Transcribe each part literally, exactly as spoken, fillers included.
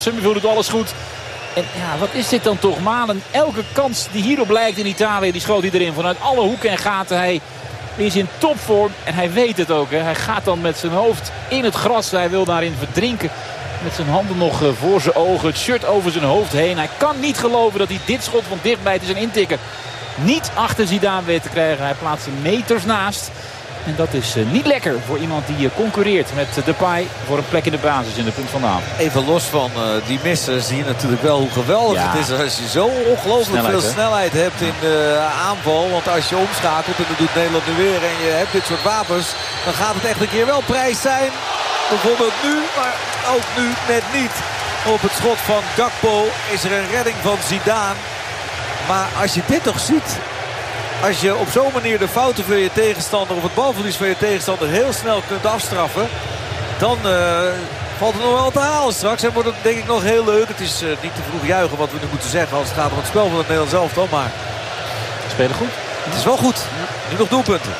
Summerville doet alles goed. En ja, wat is dit dan toch? Malen, elke kans die hierop lijkt in Italië, die schoot hij erin. Vanuit alle hoeken en gaten. Hij is in topvorm en hij weet het ook. Hè. Hij gaat dan met zijn hoofd in het gras. Hij wil daarin verdrinken. Met zijn handen nog voor zijn ogen. Het shirt over zijn hoofd heen. Hij kan niet geloven dat hij dit schot van dichtbij te zijn intikken niet achter Zidane weet te krijgen. Hij plaatst hem meters naast. En dat is uh, niet lekker voor iemand die uh, concurreert met uh, Depay voor een plek in de basis in de punt van de avond. Even los van uh, die missen zie je natuurlijk wel hoe geweldig ja. het is als je zo ongelooflijk Snelheid, veel hè? snelheid hebt in de aanval. Want als je omschakelt, en dat doet Nederland nu weer, en je hebt dit soort wapens, dan gaat het echt een keer wel prijs zijn. Bijvoorbeeld nu, maar ook nu net niet. Op het schot van Gakpo is er een redding van Zidane. Maar als je dit toch ziet, als je op zo'n manier de fouten van je tegenstander of het balverlies van je tegenstander heel snel kunt afstraffen, dan uh, valt het nog wel te halen straks. En wordt het denk ik nog heel leuk. Het is uh, niet te vroeg juichen wat we nu moeten zeggen als het gaat om het spel van het Nederlands elftal. Maar Ze spelen goed. Het is wel goed. Nu nog doelpunten.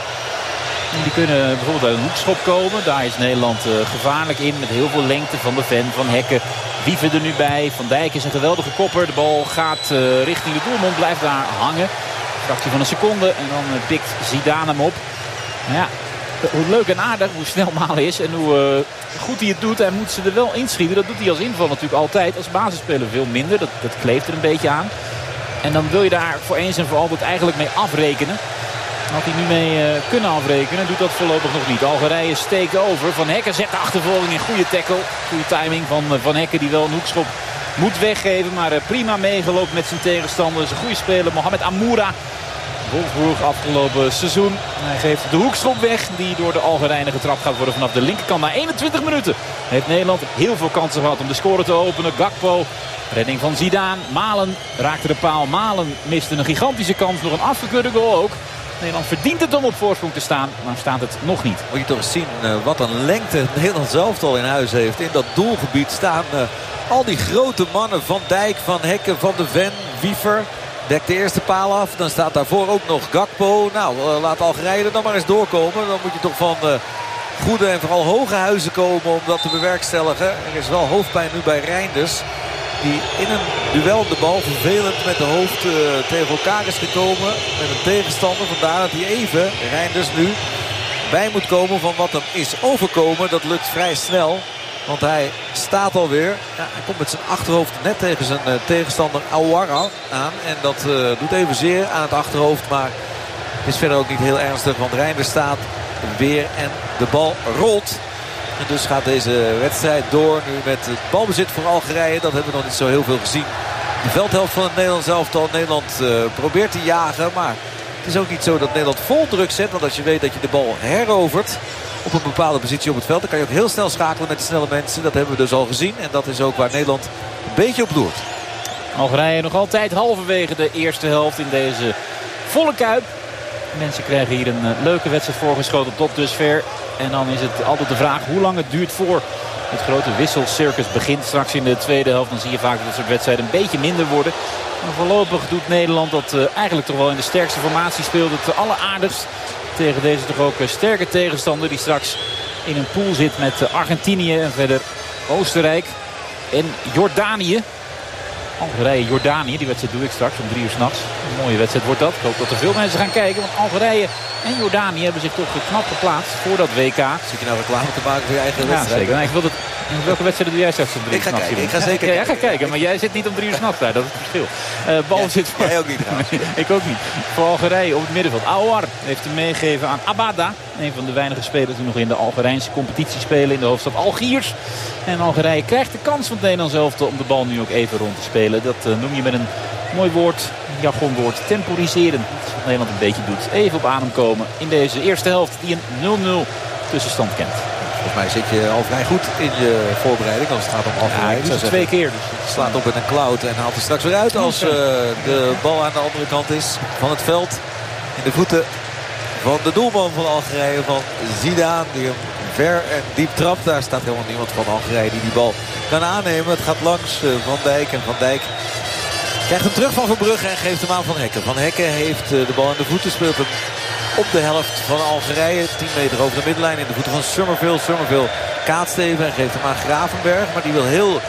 Die kunnen bijvoorbeeld uit een hoekschop komen. Daar is Nederland uh, gevaarlijk in. Met heel veel lengte van de Ven, van Hekken. Wieven er nu bij. Van Dijk is een geweldige kopper. De bal gaat uh, richting de doelmond. Blijft daar hangen. Fractie van een seconde. En dan uh, pikt Zidane hem op. Nou ja, hoe leuk en aardig. Hoe snel Malen is. En hoe uh, goed hij het doet. Hij moet ze er wel inschieten. Dat doet hij als inval natuurlijk altijd. Als basisspeler veel minder. Dat, dat kleeft er een beetje aan. En dan wil je daar voor eens en voor altijd eigenlijk mee afrekenen. Had hij nu mee uh, kunnen afrekenen. Doet dat voorlopig nog niet. Algerije steekt over. Van Hekken zet de achtervolging in. Goede tackle. Goede timing van uh, Van Hekken. Die wel een hoekschop moet weggeven. Maar uh, prima meegeloopt met zijn tegenstander. Is een goede speler. Mohamed Amoura. Wolfsburg afgelopen seizoen. Hij geeft de hoekschop weg. Die door de Algerijnen getrapt gaat worden vanaf de linkerkant. Na eenentwintig minuten heeft Nederland heel veel kansen gehad om de score te openen. Gakpo. Redding van Zidane. Malen raakte de paal. Malen miste een gigantische kans. Nog een afgekeurde goal ook. Nederland verdient het om op voorsprong te staan, maar staat het nog niet. Moet je toch eens zien uh, wat een lengte het Nederlands elftal in huis heeft. In dat doelgebied staan uh, al die grote mannen. Van Dijk, Van Hekken, Van de Ven, Wiever. Dekt de eerste paal af. Dan staat daarvoor ook nog Gakpo. Nou, uh, laat Algerije er dan maar eens doorkomen. Dan moet je toch van uh, goede en vooral hoge huizen komen om dat te bewerkstelligen. Er is wel hoofdpijn nu bij Reinders. Die in een duel de bal vervelend met de hoofd uh, tegen elkaar is gekomen. Met een tegenstander. Vandaar dat hij even, Reinders nu, bij moet komen van wat hem is overkomen. Dat lukt vrij snel. Want hij staat alweer. Ja, hij komt met zijn achterhoofd net tegen zijn uh, tegenstander Aouara aan. En dat uh, doet even zeer aan het achterhoofd. Maar het is verder ook niet heel ernstig. Want Reinders staat weer en de bal rolt. En dus gaat deze wedstrijd door nu met het balbezit voor Algerije. Dat hebben we nog niet zo heel veel gezien. De veldhelft van het Nederlands elftal. Nederland uh, probeert te jagen. Maar het is ook niet zo dat Nederland vol druk zet. Want als je weet dat je de bal herovert op een bepaalde positie op het veld, dan kan je ook heel snel schakelen met de snelle mensen. Dat hebben we dus al gezien. En dat is ook waar Nederland een beetje op loert. Algerije nog altijd halverwege de eerste helft in deze volle kuip. Mensen krijgen hier een uh, leuke wedstrijd voorgeschoten tot dusver. En dan is het altijd de vraag hoe lang het duurt voor het grote wisselcircus begint. Straks in de tweede helft dan zie je vaak dat dat soort wedstrijden een beetje minder worden. Maar voorlopig doet Nederland dat uh, eigenlijk toch wel in de sterkste formatie speelt. Het alleraardigst tegen deze toch ook uh, sterke tegenstander die straks in een pool zit met uh, Argentinië en verder Oostenrijk en Jordanië. Algerije, Jordanië, die wedstrijd doe ik straks om drie uur 's nachts. Een mooie wedstrijd wordt dat. Ik hoop dat er veel mensen gaan kijken. Want Algerije en Jordanië hebben zich toch knap geplaatst voor dat W K. Zit je nou reclame te maken voor je eigen Ja, wedstrijd? zeker. Nou, ik wil het, welke wedstrijd doe jij straks om drie Ik uur ga 's nachts? kijken, ik ga zeker ja, kijken. jij gaat kijken, maar jij zit niet om drie uur 's nachts daar. Dat is het verschil. Uh, bal Ja, zit voor... jij ook niet trouwens. Nee, ik ook niet. Voor Algerije op het middenveld. Aouar heeft hem meegegeven aan Abada. Een van de weinige spelers die nog in de Algerijnse competitie spelen. In de hoofdstad Algiers. En Algerije krijgt de kans van het Nederlands elftal om de bal nu ook even rond te spelen. Dat uh, noem je met een mooi woord, een jargonwoord, temporiseren. Dat is wat Nederland een beetje doet. Even op adem komen in deze eerste helft die een nul nul tussenstand kent. Volgens mij zit je al vrij goed in je voorbereiding als het gaat om Algerije. Ja, ik doe het twee keer. Dus. Slaat op in een cloud en haalt er straks weer uit als uh, de bal aan de andere kant is van het veld. In de voeten van de doelman van Algerije, van Zidane, die hem ver en diep trapt. Daar staat helemaal niemand van Algerije die die bal kan aannemen. Het gaat langs uh, Van Dijk en Van Dijk krijgt hem terug van Verbrugge en geeft hem aan Van Hekken. Van Hekken heeft uh, de bal in de voeten, speelt hem op de helft van Algerije. tien meter over de middenlijn in de voeten van Summerville. Summerville kaatst even en geeft hem aan Gravenberg. Maar die wil heel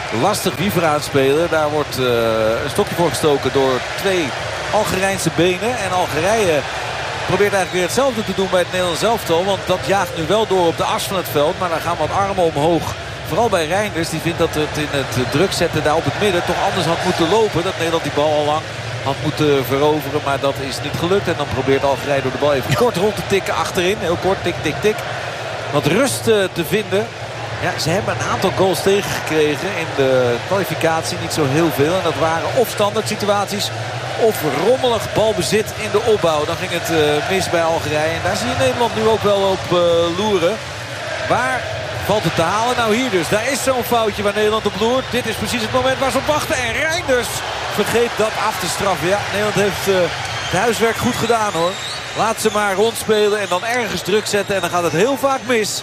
lastig Wiever aanspelen. Daar wordt uh, een stokje voor gestoken door twee Algerijnse benen. En Algerije probeert eigenlijk weer hetzelfde te doen bij het Nederlands elftal. Want dat jaagt nu wel door op de as van het veld. Maar dan gaan wat armen omhoog. Vooral bij Reinders. Die vindt dat het in het druk zetten daar op het midden toch anders had moeten lopen. Dat Nederland die bal al lang had moeten veroveren. Maar dat is niet gelukt. En dan probeert Algerije door de bal even kort rond te tikken achterin. Heel kort, tik, tik, tik. Wat rust uh, te vinden. Ja, ze hebben een aantal goals tegengekregen in de kwalificatie. Niet zo heel veel. En dat waren of standaard situaties of rommelig balbezit in de opbouw. Dan ging het uh, mis bij Algerije. En daar zie je Nederland nu ook wel op uh, loeren. Waar valt het te halen? Nou hier dus. Daar is zo'n foutje waar Nederland op loert. Dit is precies het moment waar ze op wachten. En Reinders vergeet dat af te straffen. Ja, Nederland heeft uh, het huiswerk goed gedaan hoor. Laat ze maar rondspelen en dan ergens druk zetten. En dan gaat het heel vaak mis.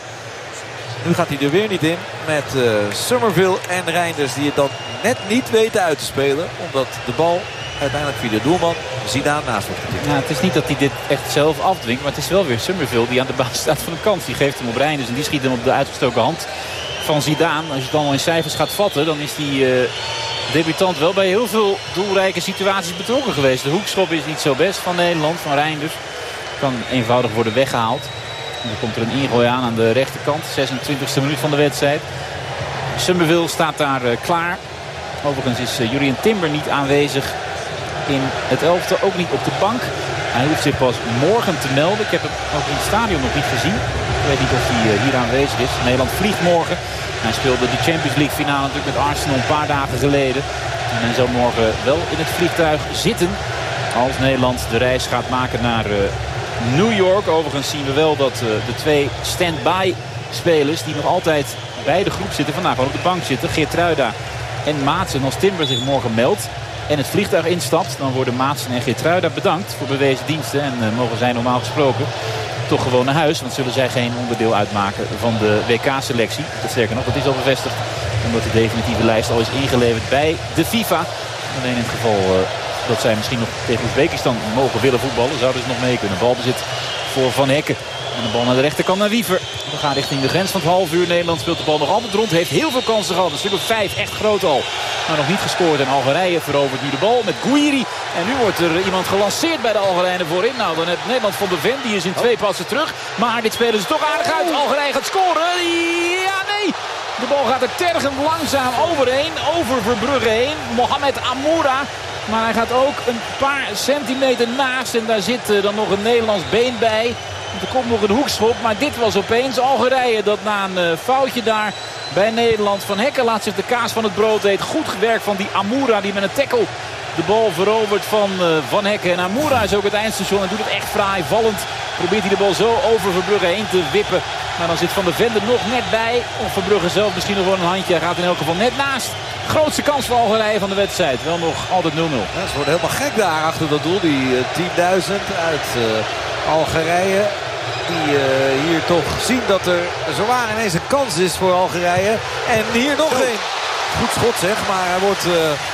Nu gaat hij er weer niet in met uh, Summerville en Reinders. Die het dan net niet weten uit te spelen. Omdat de bal uiteindelijk via de doelman Zidane naast wordt getikt. Ja, het is niet dat hij dit echt zelf afdwingt. Maar het is wel weer Summerville die aan de basis staat van de kans. Die geeft hem op Reinders en die schiet hem op de uitgestoken hand van Zidane. Als je het allemaal in cijfers gaat vatten, dan is die uh, debutant wel bij heel veel doelrijke situaties betrokken geweest. De hoekschop is niet zo best van Nederland, van Reinders. Kan eenvoudig worden weggehaald. En dan komt er een ingooi aan aan de rechterkant. zesentwintigste minuut van de wedstrijd. Summerville staat daar uh, klaar. Overigens is uh, Jurien Timber niet aanwezig in het elftal. Ook niet op de bank. Hij hoeft zich pas morgen te melden. Ik heb hem ook in het stadion nog niet gezien. Ik weet niet of hij uh, hier aanwezig is. Nederland vliegt morgen. Hij speelde de Champions League finale natuurlijk met Arsenal een paar dagen geleden. En hij zal morgen wel in het vliegtuig zitten. Als Nederland de reis gaat maken naar uh, New York. Overigens zien we wel dat uh, de twee stand-by spelers die nog altijd bij de groep zitten, vandaag gewoon op de bank zitten. Geertruida en Maatsen. Als Timber zich morgen meldt en het vliegtuig instapt, dan worden Maatsen en Geertruida bedankt voor bewezen diensten. En uh, mogen zij normaal gesproken toch gewoon naar huis. Want zullen zij geen onderdeel uitmaken van de W K-selectie. Dat sterker nog, dat is al bevestigd. Omdat de definitieve lijst al is ingeleverd bij de FIFA. Alleen in het geval uh, dat zij misschien nog tegen Oezbekistan mogen willen voetballen, zouden ze nog mee kunnen. Balbezit voor Van Hekken. En de bal naar de rechterkant naar Wiever. We gaan richting de grens van het half uur. Nederland speelt de bal nog altijd rond. Heeft heel veel kansen gehad. Een stuk of vijf. Echt groot al. Maar nog niet gescoord. En Algerije verovert nu de bal met Gouiri. En nu wordt er iemand gelanceerd bij de Algerijnen voorin. Nou, dan heeft Nederland van de Ven. Die is in twee passen terug. Maar dit spelen ze toch aardig uit. Algerije gaat scoren. Ja, nee. De bal gaat er tergend langzaam overheen. Over Verbrugge heen. Mohamed Amoura. Maar hij gaat ook een paar centimeter naast. En daar zit uh, dan nog een Nederlands been bij. Er komt nog een hoekschop. Maar dit was opeens Algerije dat na een uh, foutje daar bij Nederland. Van Hekken laat zich de kaas van het brood eten. Goed gewerkt van die Amoura die met een tackle de bal verovert van uh, Van Hekken. En Amoura is ook het eindstation en doet het echt fraai. Vallend probeert hij de bal zo over Verbrugge heen te wippen. Maar dan zit Van der Ven er nog net bij. Of Verbrugge zelf misschien nog wel een handje. Hij gaat in elk geval net naast. Grootste kans voor Algerije van de wedstrijd. Wel nog altijd nul nul. Ja, ze worden helemaal gek daar achter dat doel. Die uh, tienduizend uit uh, Algerije. Die uh, hier toch zien dat er zowaar ineens een kans is voor Algerije. En hier nog één. Goed schot zeg. Maar hij wordt uh,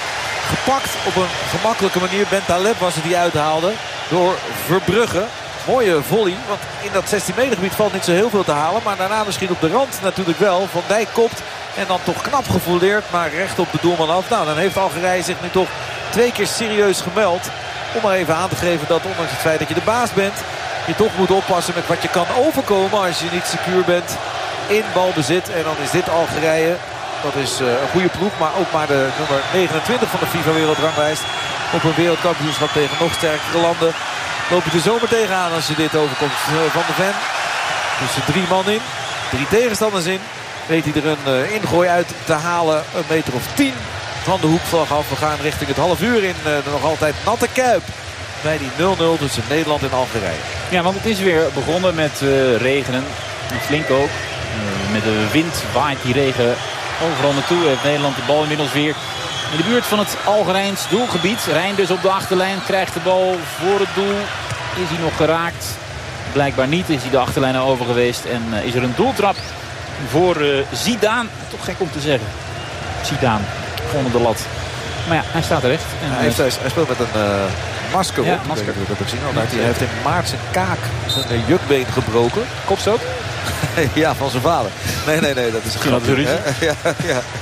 gepakt op een gemakkelijke manier. Bentaleb was het die uithaalde. Door Verbrugge. Mooie volley. Want in dat zestien meter gebied valt niet zo heel veel te halen. Maar daarna misschien op de rand natuurlijk wel. Van Dijk kopt. En dan toch knap gevoleerd. Maar recht op de doelman af. Nou, dan heeft Algerije zich nu toch twee keer serieus gemeld. Om maar even aan te geven dat ondanks het feit dat je de baas bent, je toch moet oppassen met wat je kan overkomen als je niet secuur bent in balbezit. En dan is dit Algerije. Dat is uh, een goede ploeg. Maar ook maar de nummer negenentwintig van de FIFA wereldranglijst. Op een wereldkampioenschap tegen nog sterkere landen. Loop je er zomaar tegenaan als je dit overkomt van de Ven. Tussen drie man in. Drie tegenstanders in. Weet hij er een uh, ingooi uit te halen. Een meter of tien van de hoekvlag af. We gaan richting het half uur in uh, de nog altijd natte Kuip. Bij die nul nul tussen Nederland en Algerije. Ja, want het is weer begonnen met uh, regenen. En flink ook. Uh, met de wind waait die regen overal naartoe. Heeft Nederland de bal inmiddels weer in de buurt van het Algerijns doelgebied. Reinders op de achterlijn krijgt de bal voor het doel. Is hij nog geraakt? Blijkbaar niet. Is hij de achterlijn over geweest. En uh, is er een doeltrap voor uh, Zidane. Toch gek om te zeggen. Zidane. Onder de lat. Maar ja, hij staat terecht. En hij, heeft, hij speelt met een uh, masker ja, op. Masker. Ik dat heb gezien. Hij heeft in maart zijn kaak, zijn jukbeen gebroken. Kopstoot? Ja, van zijn vader. Nee, nee, nee. Dat is een grapje. Ja, ja.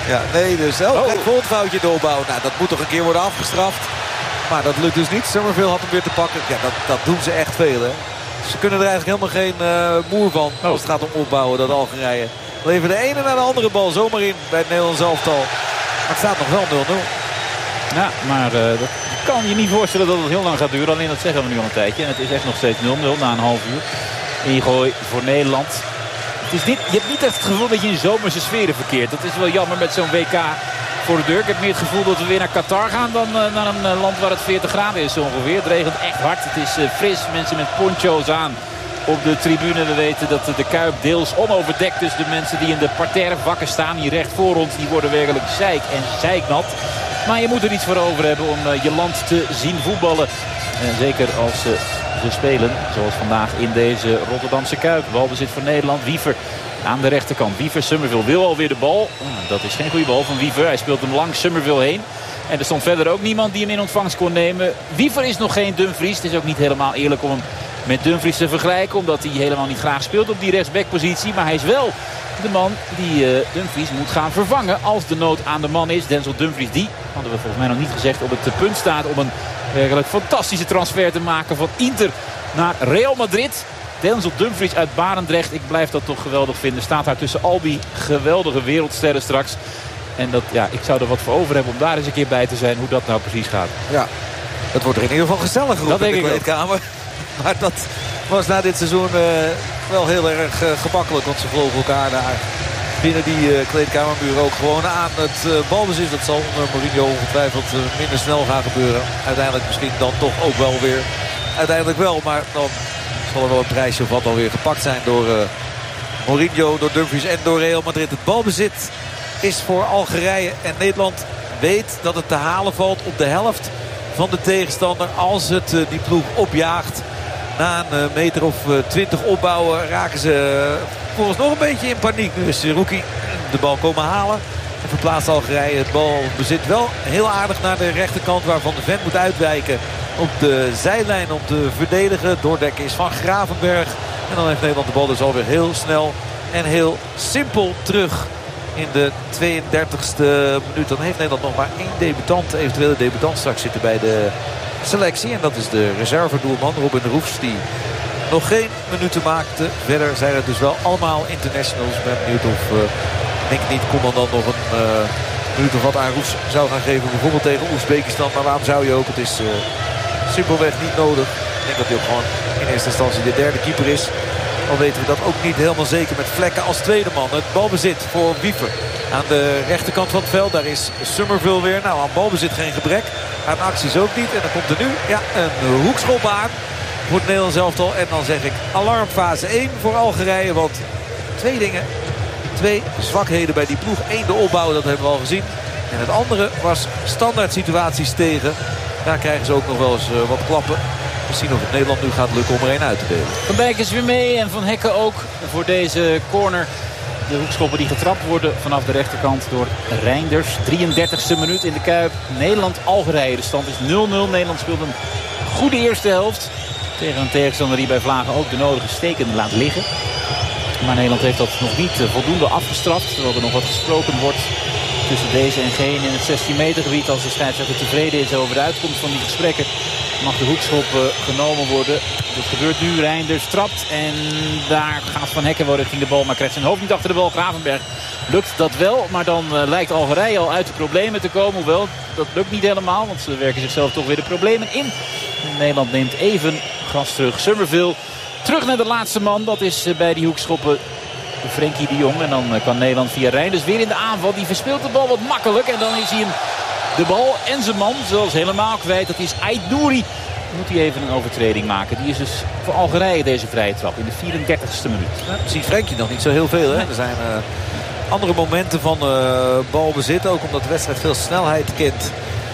Ja, nee, dus oh, Oh. kijk, foutje de opbouw. Nou, dat moet toch een keer worden afgestraft. Maar dat lukt dus niet. Summerville had hem weer te pakken. Ja, dat, dat doen ze echt veel, hè. Ze kunnen er eigenlijk helemaal geen uh, moer van. Oh. Als het gaat om opbouwen, dat Algerije. Leveren de ene naar de andere bal zomaar in bij het Nederlands elftal. Maar het staat nog wel nul nul. Ja, maar uh, dat kan je niet voorstellen dat het heel lang gaat duren. Alleen dat zeggen we nu al een tijdje. En het is echt nog steeds nul nul na een half uur. Ingooi voor Nederland. Het is niet, je hebt niet echt het gevoel dat je in zomerse sferen verkeert. Dat is wel jammer met zo'n W K voor de deur. Ik heb meer het gevoel dat we weer naar Qatar gaan dan uh, naar een uh, land waar het veertig graden is ongeveer. Het regent echt hard. Het is uh, fris. Mensen met poncho's aan op de tribune. We weten dat de Kuip deels onoverdekt. Dus de mensen die in de parterre vakken staan hier recht voor ons, die worden werkelijk zeik en zeiknat. Maar je moet er iets voor over hebben om uh, je land te zien voetballen. En zeker als uh, ze spelen, zoals vandaag in deze Rotterdamse Kuip. Balbezit voor Nederland. Wiever aan de rechterkant. Wiever, Summerville wil alweer de bal. Oh, dat is geen goede bal van Wiever. Hij speelt hem langs Summerville heen. En er stond verder ook niemand die hem in ontvangst kon nemen. Wiever is nog geen Dumfries. Het is ook niet helemaal eerlijk om hem met Dumfries te vergelijken. Omdat hij helemaal niet graag speelt op die rechtsbackpositie. Maar hij is wel de man die uh, Dumfries moet gaan vervangen als de nood aan de man is. Denzel Dumfries, die, hadden we volgens mij nog niet gezegd, op het punt staat om een werkelijk fantastische transfer te maken van Inter naar Real Madrid. Denzel Dumfries uit Barendrecht. Ik blijf dat toch geweldig vinden. Staat daar tussen al die geweldige wereldsterren straks. En dat, ja, ik zou er wat voor over hebben om daar eens een keer bij te zijn hoe dat nou precies gaat. Ja, het wordt er in ieder geval gezellig dat in de kleedkamer. Maar dat was na dit seizoen uh, wel heel erg uh, gemakkelijk. Want ze vlogen elkaar daar binnen die uh, kleedkamermuur ook gewoon aan. Het uh, balbezit, dat zal onder Mourinho ongetwijfeld uh, minder snel gaan gebeuren. Uiteindelijk misschien dan toch ook wel weer. Uiteindelijk wel, maar dan zal er wel een prijsje of wat alweer gepakt zijn door uh, Mourinho, door Dumfries en door Real Madrid. Het balbezit is voor Algerije en Nederland weet dat het te halen valt op de helft van de tegenstander. Als het uh, die ploeg opjaagt. Na een uh, meter of uh, twintig opbouwen raken ze uh, volgens nog een beetje in paniek. Nu is Rookie de bal komen halen. En verplaatst Algerije het balbezit wel heel aardig naar de rechterkant. Waar Van de Ven moet uitwijken op de zijlijn om te verdedigen. Doordekken is van Gravenberg. En dan heeft Nederland de bal dus alweer heel snel en heel simpel terug. In de tweeëndertigste minuut. Dan heeft Nederland nog maar één debutant. Eventuele debutant straks zitten bij de selectie. En dat is de reservedoelman Robin Roefs. Die nog geen minuten maakte. Verder zijn het dus wel allemaal internationals. Ik ben benieuwd of uh, denk niet Koeman dan nog een uh, minuut of wat aan Roefs zou gaan geven. Bijvoorbeeld tegen Oezbekistan. Maar waarom zou je ook? Het is uh, simpelweg niet nodig. Ik denk dat hij ook gewoon in eerste instantie de derde keeper is. Al weten we dat ook niet helemaal zeker met Vlekken als tweede man. Het balbezit voor Wiever aan de rechterkant van het veld. Daar is Summerville weer. Nou, aan balbezit geen gebrek. Aan acties ook niet. En dan komt er nu ja, een hoekschop aan voor het Nederlands elftal. En dan zeg ik alarmfase één voor Algerije. Want twee dingen. Twee zwakheden bij die ploeg. Eén de opbouw, dat hebben we al gezien. En het andere was standaard situaties tegen. Daar krijgen ze ook nog wel eens uh, wat klappen. We zien of het Nederland nu gaat lukken om er één uit te delen. Van Dijk is weer mee en Van Hekken ook voor deze corner. De hoekschoppen die getrapt worden vanaf de rechterkant door Reinders. drieëndertigste minuut in de Kuip. Nederland-Algerije. De stand is nul nul. Nederland speelt een goede eerste helft. Tegen een tegenstander die bij Vlagen ook de nodige steken laat liggen. Maar Nederland heeft dat nog niet voldoende afgestraft. Terwijl er nog wat gesproken wordt tussen deze en geen in het zestien meter gebied. Als de scheidsrechter tevreden is over de uitkomst van die gesprekken, mag de hoekschop uh, genomen worden. Dat gebeurt nu. Reinders trapt. En daar gaat Van Hekken wel richting de bal. Maar krijgt zijn hoofd niet achter de bal. Gravenberg lukt dat wel. Maar dan uh, lijkt Algerije al uit de problemen te komen. Hoewel, dat lukt niet helemaal. Want ze werken zichzelf toch weer de problemen in. En Nederland neemt even gas terug. Summerville terug naar de laatste man. Dat is uh, bij die hoekschoppen Frenkie de Jong. En dan uh, kan Nederland via Reinders weer in de aanval. Die verspeelt de bal wat makkelijk. En dan is hij hem de bal en zijn man zelfs helemaal kwijt. Dat is Ait Nouri. Moet hij even een overtreding maken. Die is dus voor Algerije deze vrije trap in de vierendertigste minuut. Ja, ziet Frenkie nog niet zo heel veel. Hè? Er zijn uh, andere momenten van uh, balbezit. Ook omdat de wedstrijd veel snelheid kent.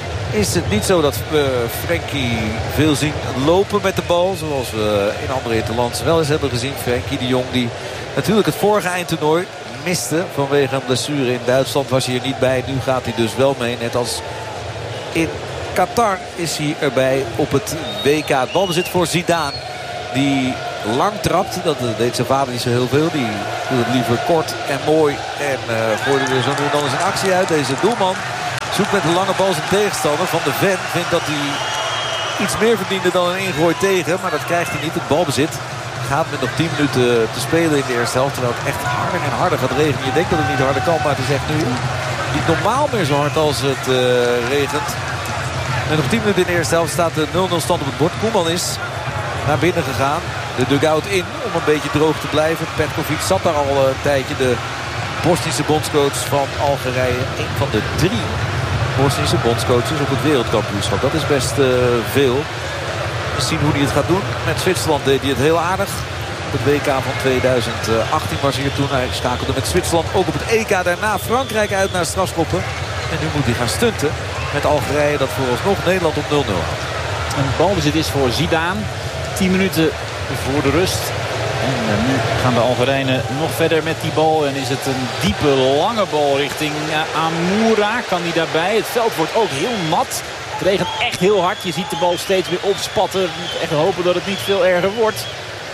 Is het niet zo dat uh, Frenkie veel zien lopen met de bal. Zoals we in andere interlands wel eens hebben gezien. Frenkie de Jong die natuurlijk het vorige eindtoernooi miste. Vanwege een blessure in Duitsland was hij er niet bij. Nu gaat hij dus wel mee. Net als in Qatar is hij erbij op het W K. Het balbezit voor Zidane. Die lang trapt. Dat deed zijn vader niet zo heel veel. Die doet het liever kort en mooi. En uh, gooide er zo nu en dan eens een actie uit. Deze doelman zoekt met een lange bal zijn tegenstander. Van de Ven vindt dat hij iets meer verdiende dan een ingooi tegen. Maar dat krijgt hij niet. Het balbezit gaat met nog tien minuten te spelen in de eerste helft. Terwijl het echt harder en harder gaat regenen. Je denkt dat het niet harder kan. Maar het is echt nu niet normaal meer zo hard als het uh, regent. En nog tien minuten in de eerste helft staat de nul nul stand op het bord. Koeman is naar binnen gegaan. De dugout in om een beetje droog te blijven. Petkovic zat daar al een tijdje. De Bosnische bondscoach van Algerije. Een van de drie Bosnische bondscoaches op het wereldkampioenschap. Dat is best uh, veel. We zien hoe hij het gaat doen. Met Zwitserland deed hij het heel aardig. Op het W K van tweeduizend achttien was hij er toen. Hij schakelde met Zwitserland ook op het E K. Daarna Frankrijk uit naar strafschoppen. En nu moet hij gaan stunten met Algerije. Dat vooralsnog Nederland op nul nul houdt. Een balbezit is voor Zidane. tien minuten voor de rust. En uh, nu gaan de Algerijnen nog verder met die bal. En is het een diepe, lange bal richting uh, Amoura. Kan hij daarbij? Het veld wordt ook heel nat. Het regent echt heel hard. Je ziet de bal steeds weer opspatten. Je moet echt hopen dat het niet veel erger wordt.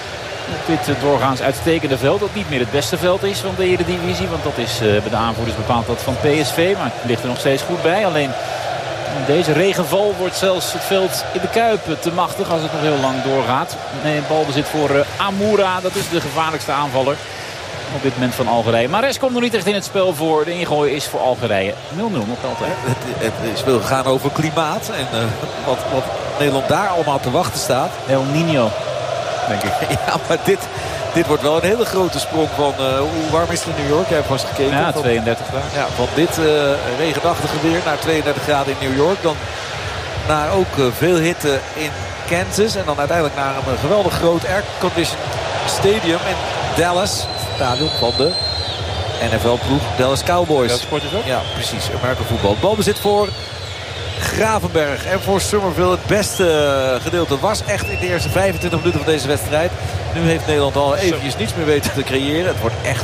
Dit uh, doorgaans uitstekende veld. Dat niet meer het beste veld is van de Eredivisie. Want dat is uh, bij de aanvoerders bepaald dat van P S V. Maar het ligt er nog steeds goed bij. Alleen deze regenval wordt zelfs het veld in de Kuip te machtig als het nog heel lang doorgaat. Nee, balbezit voor uh, Amoura. Dat is de gevaarlijkste aanvaller op dit moment van Algerije. Mahrez komt nog niet echt in het spel voor. De ingooi is voor Algerije nul nul nog altijd. Het, het is veel gegaan over klimaat. En uh, wat, wat Nederland daar allemaal te wachten staat. El Niño, denk ik. Ja, maar dit, dit wordt wel een hele grote sprong van... Uh, hoe warm is het in New York? Jij hebt vast gekeken. Ja, van, tweeëndertig graden. Ja, van dit uh, regenachtige weer naar tweeëndertig graden in New York. Dan naar ook uh, veel hitte in Kansas. En dan uiteindelijk naar een uh, geweldig groot airconditioned stadium in Dallas. Stadion van de N F L-ploeg Dallas Cowboys. Dat sport is ook? Ja, precies. Amerika voetbal. Balbezit voor Gravenberg en voor Summerville. Het beste gedeelte was echt in de eerste vijfentwintig minuten van deze wedstrijd. Nu heeft Nederland al eventjes niets meer weten te creëren. Het wordt echt,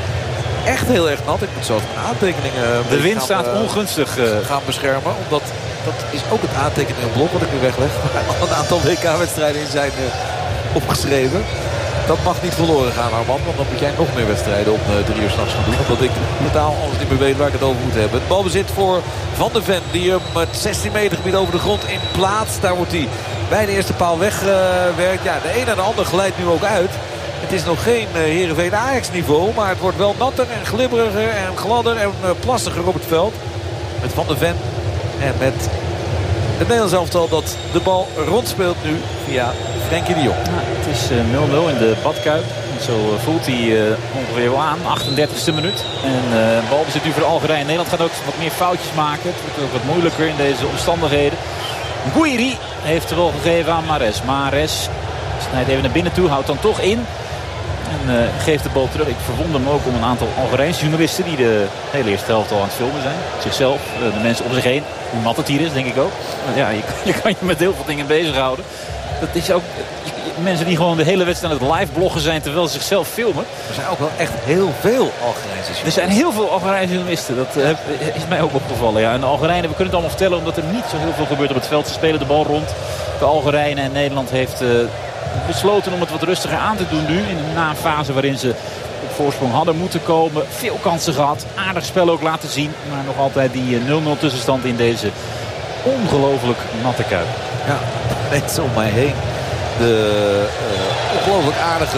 uh, echt heel erg nat. Ik moet zo mijn aantekeningen... De wind gaan, staat uh, ongunstig. Uh... gaan beschermen. Omdat dat is ook het aantekeningenblok wat ik nu wegleg. Waar al een aantal W K-wedstrijden in zijn uh, opgeschreven. Dat mag niet verloren gaan, Arman. Want dan moet jij nog meer wedstrijden om uh, drie uur s'nachts gaan doen. Omdat ik totaal alles niet meer weet waar ik het over moet hebben. Het balbezit voor Van de Ven. Die hem het zestien meter gebied over de grond in plaats. Daar wordt hij bij de eerste paal weggewerkt. Uh, ja, de een en de ander glijdt nu ook uit. Het is nog geen uh, Heerenveen Ajax niveau. Maar het wordt wel natter en glibberiger en gladder en uh, plastiger op het veld. Met Van de Ven en met het Nederlands elftal dat de bal rondspeelt nu via Frenkie de Jong. Ja, het is nul nul uh, in de badkuip. Zo uh, voelt hij uh, ongeveer wel aan. achtendertigste minuut. En uh, balbezit nu voor Algerije. Nederland gaat ook wat meer foutjes maken. Het wordt ook wat moeilijker in deze omstandigheden. Gouiri heeft er wel gegeven aan Mahrez. Mahrez snijdt even naar binnen toe. Houdt dan toch in. En uh, geeft de bal terug. Ik verwonder me ook om een aantal Algerijnse journalisten die de hele eerste helft al aan het filmen zijn. Zichzelf, uh, de mensen om zich heen. Hoe nat het hier is, denk ik ook. Uh, ja, je, je kan je met heel veel dingen bezighouden. Dat is ook mensen die gewoon de hele wedstrijd aan het live bloggen zijn terwijl ze zichzelf filmen. Er zijn ook wel echt heel veel Algerijnse journalisten. Er zijn heel veel Algerijnse journalisten. Dat uh, is mij ook opgevallen. Ja. En de Algerijnen, we kunnen het allemaal vertellen omdat er niet zo heel veel gebeurt op het veld. Ze spelen de bal rond. De Algerijnen en Nederland heeft uh, besloten om het wat rustiger aan te doen nu. In een na-fase waarin ze op voorsprong hadden moeten komen. Veel kansen gehad. Aardig spel ook laten zien. Maar nog altijd die nul nul tussenstand in deze ongelooflijk natte kuip. Ja, mensen om mij heen. De uh, ongelooflijk aardige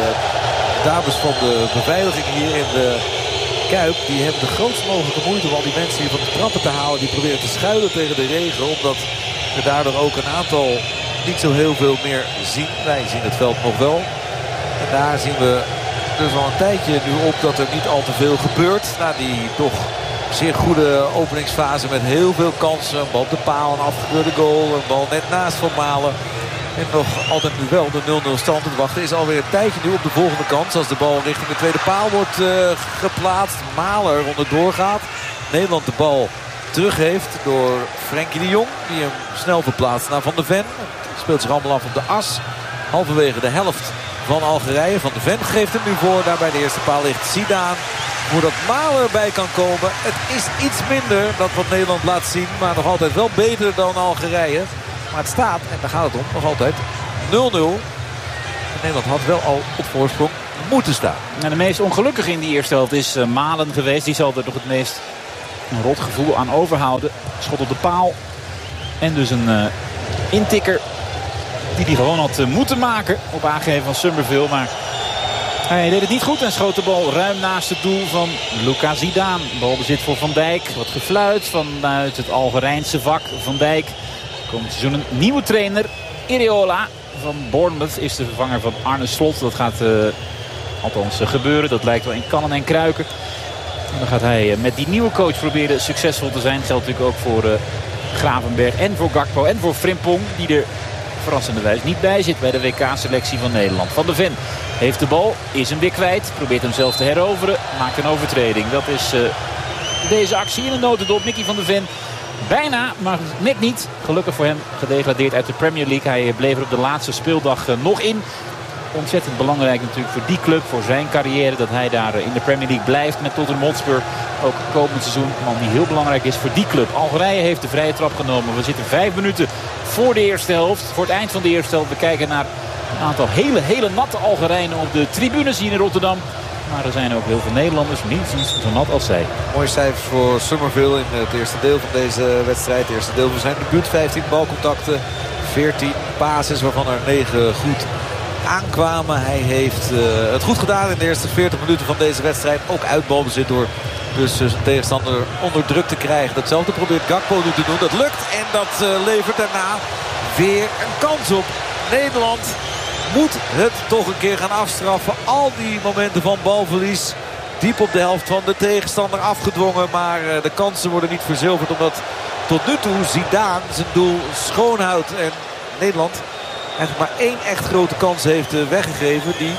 dames van de beveiliging hier in de Kuip. Die hebben de grootst mogelijke moeite om al die mensen hier van de trappen te halen. Die proberen te schuilen tegen de regen. Omdat we daardoor ook een aantal niet zo heel veel meer zien. Wij zien het veld nog wel. En daar zien we dus al een tijdje nu op dat er niet al te veel gebeurt. Na die toch zeer goede openingsfase met heel veel kansen. Een bal op de paal, een afgekeurde goal. Een bal net naast Van Malen. En nog altijd nu wel de nul nul stand. Het wachten is alweer een tijdje nu op de volgende kans. Als de bal richting de tweede paal wordt uh, geplaatst. Mahler onderdoor gaat. Nederland de bal terug heeft door Frenkie de Jong. Die hem snel verplaatst naar Van de Ven. Speelt zich allemaal af op de as. Halverwege de helft van Algerije. Van de Ven geeft hem nu voor. Daar bij de eerste paal ligt Zidane. Hoe dat Mahler bij kan komen. Het is iets minder dat wat Nederland laat zien. Maar nog altijd wel beter dan Algerije. Maar het staat, en daar gaat het om, nog altijd nul nul. Nederland had wel al op voorsprong moeten staan. En de meest ongelukkige in die eerste helft is uh, Malen geweest. Die zal er nog het meest een rot gevoel aan overhouden. Schot op de paal. En dus een uh, intikker die hij gewoon had uh, moeten maken op aangeven van Summerville. Maar hij deed het niet goed en schoot de bal ruim naast het doel van Luca Zidane. Balbezit voor Van Dijk. Wat gefluit vanuit het Algerijnse vak. Van Dijk komt seizoen een nieuwe trainer. Iraola van Bournemouth is de vervanger van Arne Slot. Dat gaat uh, althans uh, gebeuren. Dat lijkt wel in kannen en kruiken. En dan gaat hij uh, met die nieuwe coach proberen succesvol te zijn. Geldt natuurlijk ook voor uh, Gravenberg en voor Gakpo en voor Frimpong. Die er verrassenderwijs niet bij zit bij de W K-selectie van Nederland. Van de Ven heeft de bal, is hem weer kwijt. Probeert hem zelf te heroveren. Maakt een overtreding. Dat is uh, deze actie in een notendop. Mickey van de Ven bijna, maar net niet. Gelukkig voor hem gedegradeerd uit de Premier League. Hij bleef er op de laatste speeldag uh, nog in. Ontzettend belangrijk natuurlijk voor die club, voor zijn carrière. Dat hij daar uh, in de Premier League blijft met Tottenham Hotspur. Ook komend seizoen. Een man die heel belangrijk is voor die club. Algerije heeft de vrije trap genomen. We zitten vijf minuten voor de eerste helft. Voor het eind van de eerste helft. We kijken naar een aantal hele, hele natte Algerijnen op de tribunes hier in Rotterdam. Maar er zijn ook heel veel Nederlanders minstens zo nat als zij. Mooie cijfers voor Summerville in het eerste deel van deze wedstrijd. Het eerste deel van zijn debuut. vijftien balcontacten, veertien passes waarvan er negen goed aankwamen. Hij heeft uh, het goed gedaan in de eerste veertig minuten van deze wedstrijd. Ook uit balbezit door dus zijn tegenstander onder druk te krijgen. Datzelfde probeert Gakpo nu te doen. Dat lukt en dat uh, levert daarna weer een kans op. Nederland moet het toch een keer gaan afstraffen. Al die momenten van balverlies diep op de helft van de tegenstander afgedwongen. Maar uh, de kansen worden niet verzilverd omdat tot nu toe Zidane zijn doel schoonhoudt. En Nederland eigenlijk maar één echt grote kans heeft uh, weggegeven. Die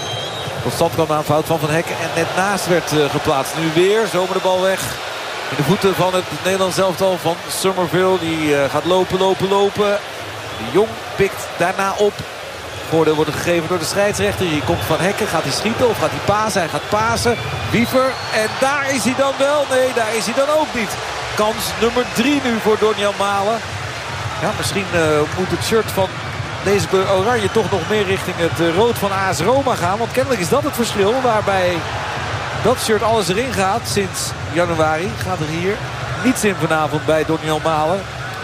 tot stand kwam na een fout van Van Hekken en net naast werd uh, geplaatst. Nu weer zomaar de bal weg. In de voeten van het Nederlands elftal van Summerville. Die uh, gaat lopen, lopen, lopen. De Jong pikt daarna op. Voordeel wordt gegeven door de scheidsrechter. Hier komt Van Hekken. Gaat hij schieten of gaat hij pasen? Hij gaat pasen. Wiever. En daar is hij dan wel. Nee, daar is hij dan ook niet. Kans nummer drie nu voor Donjan Malen. Ja, misschien uh, moet het shirt van deze kleur oranje toch nog meer richting het uh, rood van A S Roma gaan. Want kennelijk is dat het verschil. Waarbij dat shirt alles erin gaat sinds januari. Gaat er hier niets in vanavond bij Donjan Malen.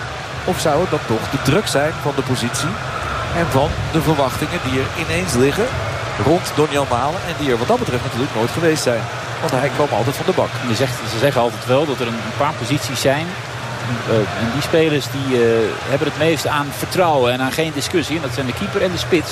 Of zou het dan toch de druk zijn van de positie en van de verwachtingen die er ineens liggen rond Donjan Malen. En die er wat dat betreft natuurlijk nooit geweest zijn. Want hij kwam altijd van de bak. Je zegt, ze zeggen altijd wel dat er een paar posities zijn. Uh, en die spelers die uh, hebben het meest aan vertrouwen en aan geen discussie. En dat zijn de keeper en de spits.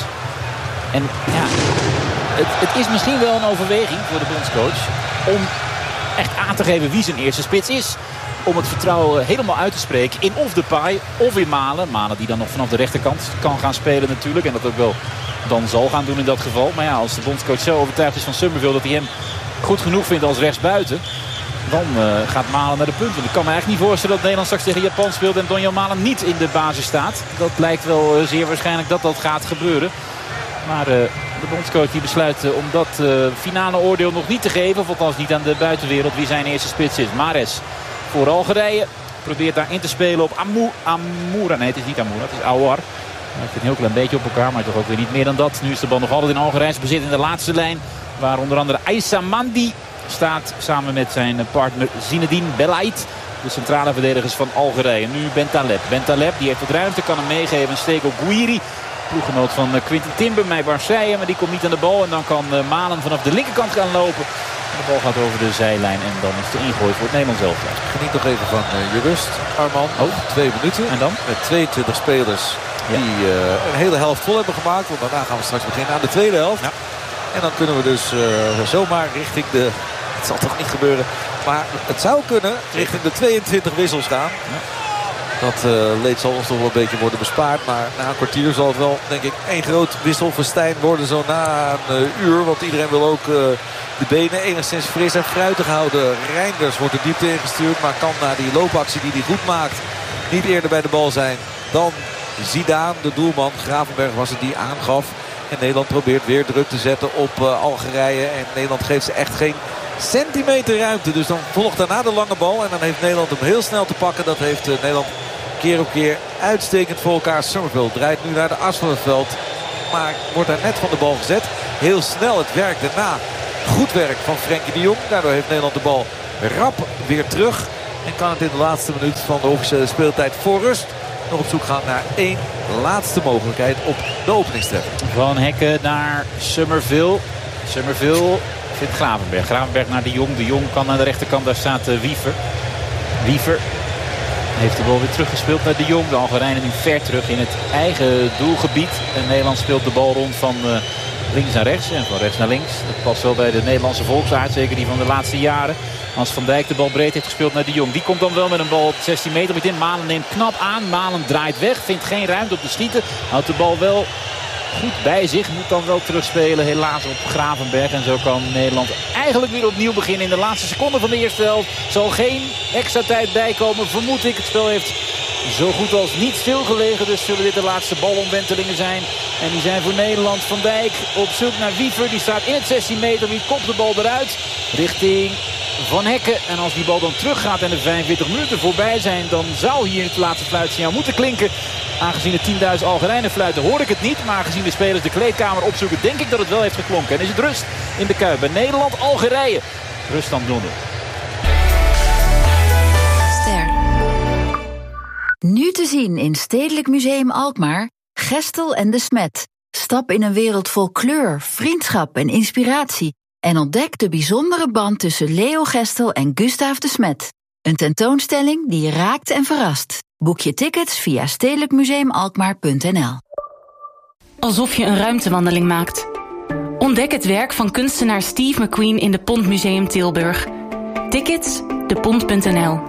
En ja, het, het is misschien wel een overweging voor de bondscoach om echt aan te geven wie zijn eerste spits is. Om het vertrouwen helemaal uit te spreken in of Depay of in Malen. Malen die dan nog vanaf de rechterkant kan gaan spelen natuurlijk. En dat ook wel dan zal gaan doen in dat geval. Maar ja, als de bondscoach zo overtuigd is van Summerville dat hij hem goed genoeg vindt als rechtsbuiten, dan uh, gaat Malen naar de punt. Want ik kan me eigenlijk niet voorstellen dat Nederland straks tegen Japan speelt en Donjan Malen niet in de basis staat. Dat lijkt wel uh, zeer waarschijnlijk dat dat gaat gebeuren. Maar uh, de bondscoach die besluit uh, om dat uh, finale oordeel nog niet te geven. Of althans niet aan de buitenwereld wie zijn eerste spits is. Mahrez voor Algerije. Probeert daar in te spelen op Amou, Amoura. Nee, het is niet Amoura, het is Aouar. Hij heeft een heel klein beetje op elkaar, maar toch ook weer niet meer dan dat. Nu is de bal nog altijd in Algerijns bezit in de laatste lijn. Waar onder andere Aissa Mandi staat samen met zijn partner Zinedine Belaid. De centrale verdedigers van Algerije. Nu Bentaleb. Bentaleb die heeft wat ruimte, kan hem meegeven. Een steek op Guiri. Ploeggenoot van Quinten Timber bij Marseille. Maar die komt niet aan de bal. En dan kan Malen vanaf de linkerkant gaan lopen. De bal gaat over de zijlijn. En dan is de ingooi voor het Nederlands elftal. Geniet nog even van uh, je rust, Arman. Oh, twee minuten. En dan? Met tweeëntwintig spelers die ja. uh, een hele helft vol hebben gemaakt. Want daarna gaan we straks beginnen aan de tweede helft. Ja. En dan kunnen we dus uh, zomaar richting de... Het zal toch niet gebeuren. Maar het zou kunnen richting de tweeëntwintig wissels gaan. Ja. Dat uh, leed zal ons nog wel een beetje worden bespaard. Maar na een kwartier zal het wel, denk ik, één groot wisselfestijn worden. Zo na een uh, uur. Want iedereen wil ook uh, de benen enigszins fris en fruitig houden. Reinders wordt de diepte ingestuurd. Maar kan na die loopactie die hij goed maakt niet eerder bij de bal zijn dan Zidane, de doelman. Gravenberg was het die aangaf. En Nederland probeert weer druk te zetten op uh, Algerije. En Nederland geeft ze echt geen centimeter ruimte. Dus dan volgt daarna de lange bal. En dan heeft Nederland hem heel snel te pakken. Dat heeft uh, Nederland keer op keer uitstekend voor elkaar. Summerville draait nu naar de as van het veld. maar wordt daar net van de bal gezet. Heel snel het werk daarna. Goed werk van Frenkie de Jong. Daardoor heeft Nederland de bal rap weer terug. En kan het in de laatste minuut van de officiële speeltijd voor rust nog op zoek gaan naar één laatste mogelijkheid op de openingstreffer. Van Hekken naar Summerville. Summerville vindt Gravenberg. Gravenberg naar de Jong. De Jong kan aan de rechterkant. Daar staat uh, Wiever. Wiever heeft de bal weer teruggespeeld naar de Jong. De Algerijnen nu ver terug in het eigen doelgebied. En Nederland speelt de bal rond van uh, links naar rechts en van rechts naar links. Dat past wel bij de Nederlandse volksaard. Zeker die van de laatste jaren. Als Van Dijk de bal breed heeft gespeeld naar de Jong. Die komt dan wel met een bal op zestien meter in. Malen neemt knap aan. Malen draait weg. Vindt geen ruimte op te schieten. Houdt de bal wel goed bij zich. Moet dan wel terugspelen. Helaas op Gravenberg. En zo kan Nederland eigenlijk weer opnieuw beginnen. In de laatste seconde van de eerste helft zal geen extra tijd bijkomen. Vermoed ik. Het spel heeft zo goed als niet stilgelegen. Dus zullen dit de laatste balomwentelingen zijn. En die zijn voor Nederland. Van Dijk op zoek naar Wiever. Die staat in het zestien meter. Wie kopt de bal eruit? Richting Van Hekken. En als die bal dan teruggaat en de vijfenveertig minuten voorbij zijn, dan zou hier het laatste fluitsignaal moeten klinken. Aangezien de tienduizend Algerijnen fluiten hoor ik het niet. Maar aangezien de spelers de kleedkamer opzoeken, denk ik dat het wel heeft geklonken. En is het rust in de Kuip bij Nederland-Algerije. Ruststand nul nul. Ster. Nu te zien in Stedelijk Museum Alkmaar, Gestel en de Smet. Stap in een wereld vol kleur, vriendschap en inspiratie. En ontdek de bijzondere band tussen Leo Gestel en Gustaaf de Smet. Een tentoonstelling die je raakt en verrast. Boek je tickets via stedelijk museum alkmaar punt n l. Alsof je een ruimtewandeling maakt. Ontdek het werk van kunstenaar Steve McQueen in de Pont Museum Tilburg. Tickets de pont punt n l.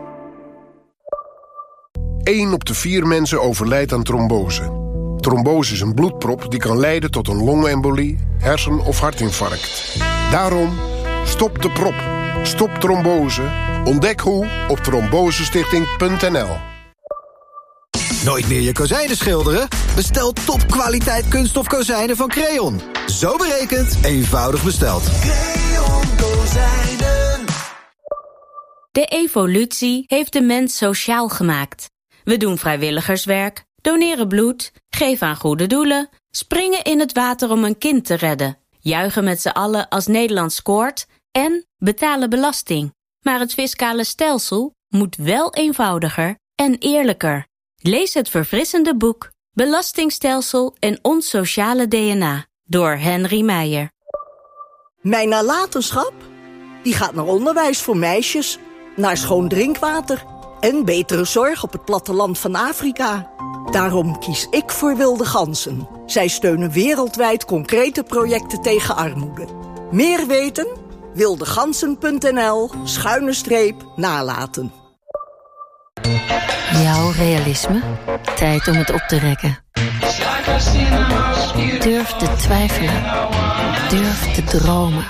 één op de vier mensen overlijdt aan trombose. Trombose is een bloedprop die kan leiden tot een longembolie, hersen- of hartinfarct. Daarom, stop de prop. Stop trombose. Ontdek hoe op trombosestichting punt n l. Nooit meer je kozijnen schilderen? Bestel topkwaliteit kunststof kozijnen van Creon. Zo berekend, eenvoudig besteld. Creon Kozijnen. De evolutie heeft de mens sociaal gemaakt. We doen vrijwilligerswerk, doneren bloed, geven aan goede doelen, springen in het water om een kind te redden, juichen met z'n allen als Nederland scoort en betalen belasting. Maar het fiscale stelsel moet wel eenvoudiger en eerlijker. Lees het verfrissende boek Belastingstelsel en ons sociale D N A door Henry Meijer. Mijn nalatenschap? Die gaat naar onderwijs voor meisjes, naar schoon drinkwater en betere zorg op het platteland van Afrika. Daarom kies ik voor Wilde Ganzen. Zij steunen wereldwijd concrete projecten tegen armoede. Meer weten? wildegansen punt n l schuine streep nalaten. Jouw realisme? Tijd om het op te rekken. Durf te twijfelen. Durf te dromen.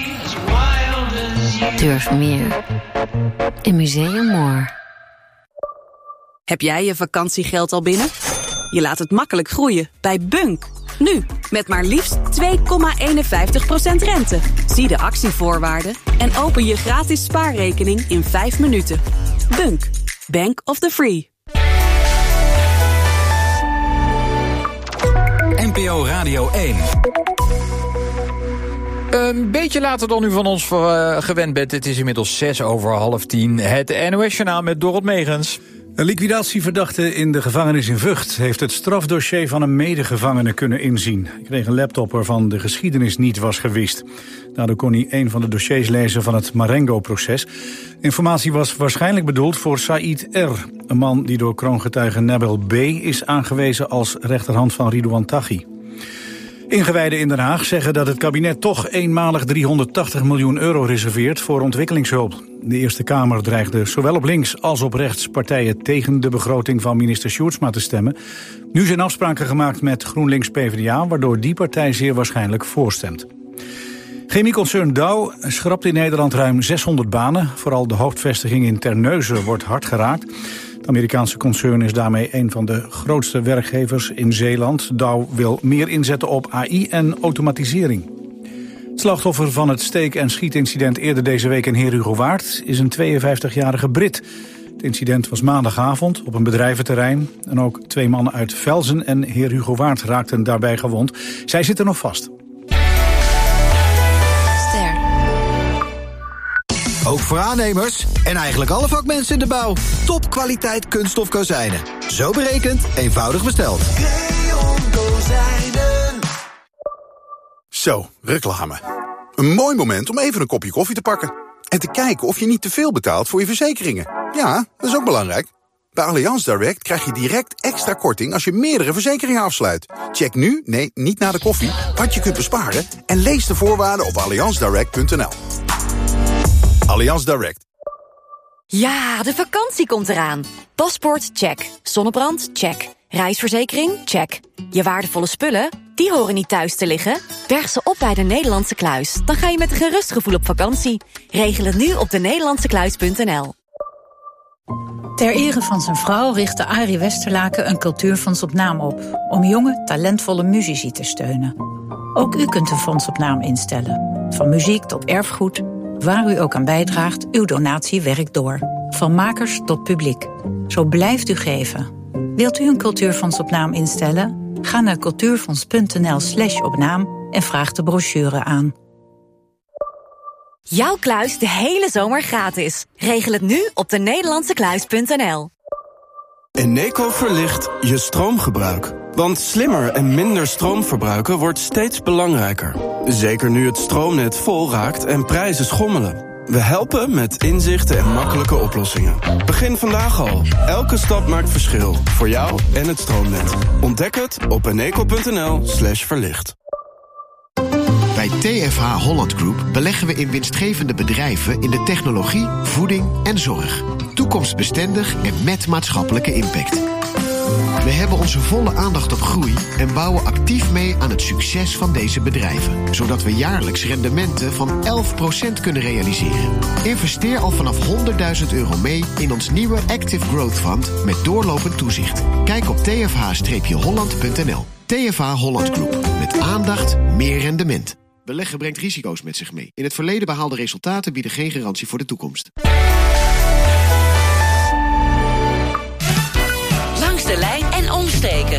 Durf meer. In Museum More. Heb jij je vakantiegeld al binnen? Je laat het makkelijk groeien bij Bunk. Nu, met maar liefst twee komma eenenvijftig procent rente. Zie de actievoorwaarden en open je gratis spaarrekening in vijf minuten. Bunk, Bank of the Free. N P O Radio één. Een beetje later dan u van ons uh, gewend bent. Het is inmiddels zes over half tien. Het N O S-journaal met Dorot Megens. Een liquidatieverdachte in de gevangenis in Vught heeft het strafdossier van een medegevangene kunnen inzien. Hij kreeg een laptop waarvan de geschiedenis niet was gewist. Daardoor kon hij een van de dossiers lezen van het Marengo-proces. Informatie was waarschijnlijk bedoeld voor Said R., een man die door kroongetuige Nabil B. is aangewezen als rechterhand van Ridouan Taghi. Ingewijden in Den Haag zeggen dat het kabinet toch eenmalig driehonderdtachtig miljoen euro reserveert voor ontwikkelingshulp. De Eerste Kamer dreigde zowel op links als op rechts partijen tegen de begroting van minister Sjoerdsma te stemmen. Nu zijn afspraken gemaakt met GroenLinks P v d A, waardoor die partij zeer waarschijnlijk voorstemt. Chemieconcern Dow schrapt in Nederland ruim zeshonderd banen. Vooral de hoofdvestiging in Terneuzen wordt hard geraakt. Het Amerikaanse concern is daarmee een van de grootste werkgevers in Zeeland. Dow wil meer inzetten op A I en automatisering. Het slachtoffer van het steek- en schietincident eerder deze week in Heerhugowaard is een tweeënvijftigjarige Brit. Het incident was maandagavond op een bedrijventerrein. En ook twee mannen uit Velzen en heer Hugo Waard raakten daarbij gewond. Zij zitten nog vast. Ster. Ook voor aannemers en eigenlijk alle vakmensen in de bouw. Topkwaliteit kunststof kozijnen. Zo berekend, eenvoudig besteld. Creon Kozijnen. Zo, reclame. Een mooi moment om even een kopje koffie te pakken. En te kijken of je niet te veel betaalt voor je verzekeringen. Ja, dat is ook belangrijk. Bij Allianz Direct krijg je direct extra korting als je meerdere verzekeringen afsluit. Check nu, nee, niet na de koffie, wat je kunt besparen en lees de voorwaarden op allianz direct punt n l. Allianz Direct. Ja, de vakantie komt eraan. Paspoort, check. Zonnebrand, check. Reisverzekering, check. Je waardevolle spullen, die horen niet thuis te liggen. Berg ze op bij de Nederlandse Kluis. Dan ga je met een gerust gevoel op vakantie. Regel het nu op de nederlandse kluis punt n l. Ter ere van zijn vrouw richtte Arie Westerlaken een cultuurfonds op naam op, om jonge, talentvolle muzici te steunen. Ook u kunt een fonds op naam instellen. Van muziek tot erfgoed, waar u ook aan bijdraagt, uw donatie werkt door. Van makers tot publiek. Zo blijft u geven. Wilt u een cultuurfonds op naam instellen? Ga naar cultuurfonds punt n l slash op naam en vraag de brochure aan. Jouw kluis de hele zomer gratis. Regel het nu op de nederlandse kluis punt n l. Eneco verlicht je stroomgebruik. Want slimmer en minder stroom verbruiken wordt steeds belangrijker. Zeker nu het stroomnet vol raakt en prijzen schommelen. We helpen met inzichten en makkelijke oplossingen. Begin vandaag al. Elke stap maakt verschil. Voor jou en het stroomnet. Ontdek het op eneco punt n l slash verlicht. Bij T F H Holland Group beleggen we in winstgevende bedrijven in de technologie, voeding en zorg. Toekomstbestendig en met maatschappelijke impact. We hebben onze volle aandacht op groei en bouwen actief mee aan het succes van deze bedrijven. Zodat we jaarlijks rendementen van elf procent kunnen realiseren. Investeer al vanaf honderdduizend euro mee in ons nieuwe Active Growth Fund met doorlopend toezicht. Kijk op t f h holland punt n l. T F H Holland Group. Met aandacht, meer rendement. Beleggen brengt risico's met zich mee. In het verleden behaalde resultaten bieden geen garantie voor de toekomst. Langs de lijn en omsteken.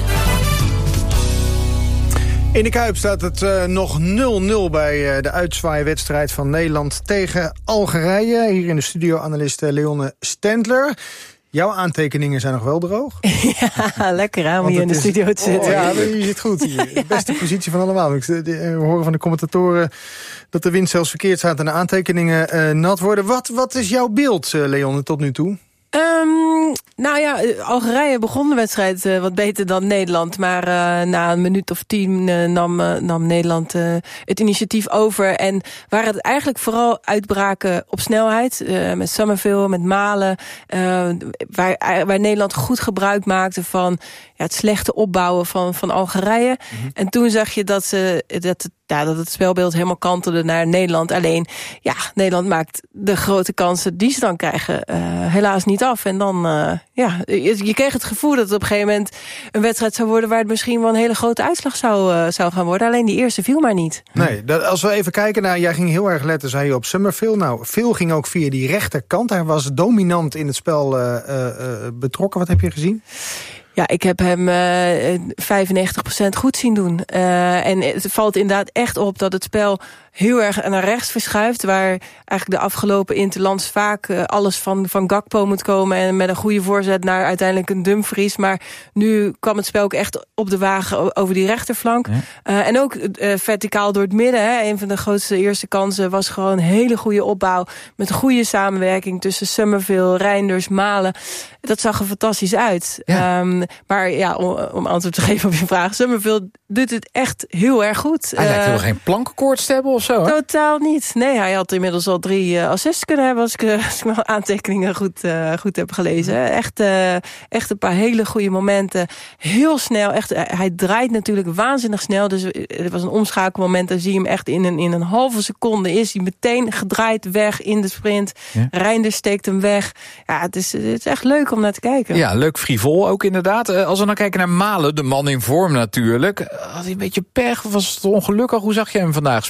In de Kuip staat het uh, nog nul nul bij uh, de uitzwaaiwedstrijd van Nederland tegen Algerije. Hier in de studio analist uh, Leonne Stendler. Jouw aantekeningen zijn nog wel droog. Ja, lekker aan om hier in de is... studio te zitten. Oh, ja, je zit goed hier. De beste positie van allemaal. We horen van de commentatoren dat de wind zelfs verkeerd staat en de aantekeningen uh, nat worden. Wat, wat is jouw beeld, uh, Leonne, tot nu toe? Um, nou ja, Algerije begon de wedstrijd uh, wat beter dan Nederland. Maar uh, na een minuut of tien uh, nam, uh, nam Nederland uh, het initiatief over. En waar het eigenlijk vooral uitbraken op snelheid. Uh, met Summerville, met Malen. Uh, waar, waar Nederland goed gebruik maakte van ja, het slechte opbouwen van, van Algerije. Mm-hmm. En toen zag je dat, ze, dat het Ja, dat het spelbeeld helemaal kantelde naar Nederland. Alleen, ja, Nederland maakt de grote kansen die ze dan krijgen uh, helaas niet af. En dan, uh, ja, je, je kreeg het gevoel dat het op een gegeven moment een wedstrijd zou worden waar het misschien wel een hele grote uitslag zou, uh, zou gaan worden. Alleen die eerste viel maar niet. Nee, dat, als we even kijken naar, jij ging heel erg letten, zei je op Summerville. Nou, Phil ging ook via die rechterkant. Hij was dominant in het spel uh, uh, betrokken. Wat heb je gezien? Ja, ik heb hem uh, vijfennegentig procent goed zien doen. Uh, en het valt inderdaad echt op dat het spel heel erg naar rechts verschuift. Waar eigenlijk de afgelopen interlands vaak uh, alles van, van Gakpo moet komen. En met een goede voorzet naar uiteindelijk een Dumfries. Maar nu kwam het spel ook echt op de wagen over die rechterflank. Ja. Uh, en ook uh, verticaal door het midden. Hè. Een van de grootste eerste kansen was gewoon een hele goede opbouw. Met een goede samenwerking tussen Summerville, Reinders, Malen. Dat zag er fantastisch uit. Ja. Um, maar ja, om, om antwoord te geven op je vraag. Summerville doet het echt heel erg goed. Hij uh, lijkt wel geen plankenkoorts te hebben of zo, hè? Totaal niet. Nee, hij had inmiddels al drie uh, assists kunnen hebben... als ik, uh, als ik mijn aantekeningen goed, uh, goed heb gelezen. Echt, uh, echt een paar hele goede momenten. Heel snel. Echt, uh, hij draait natuurlijk waanzinnig snel. Dus het was een omschakelmoment. Dan zie je hem echt in een, in een halve seconde. Is hij meteen gedraaid weg in de sprint. Ja. Reinders steekt hem weg. Ja, het is, het is echt leuk om naar te kijken. Ja, leuk frivol ook inderdaad. Uh, als we dan kijken naar Malen, de man in vorm natuurlijk. Had hij een beetje pech? Was het ongelukkig? Hoe zag je hem vandaag spelen?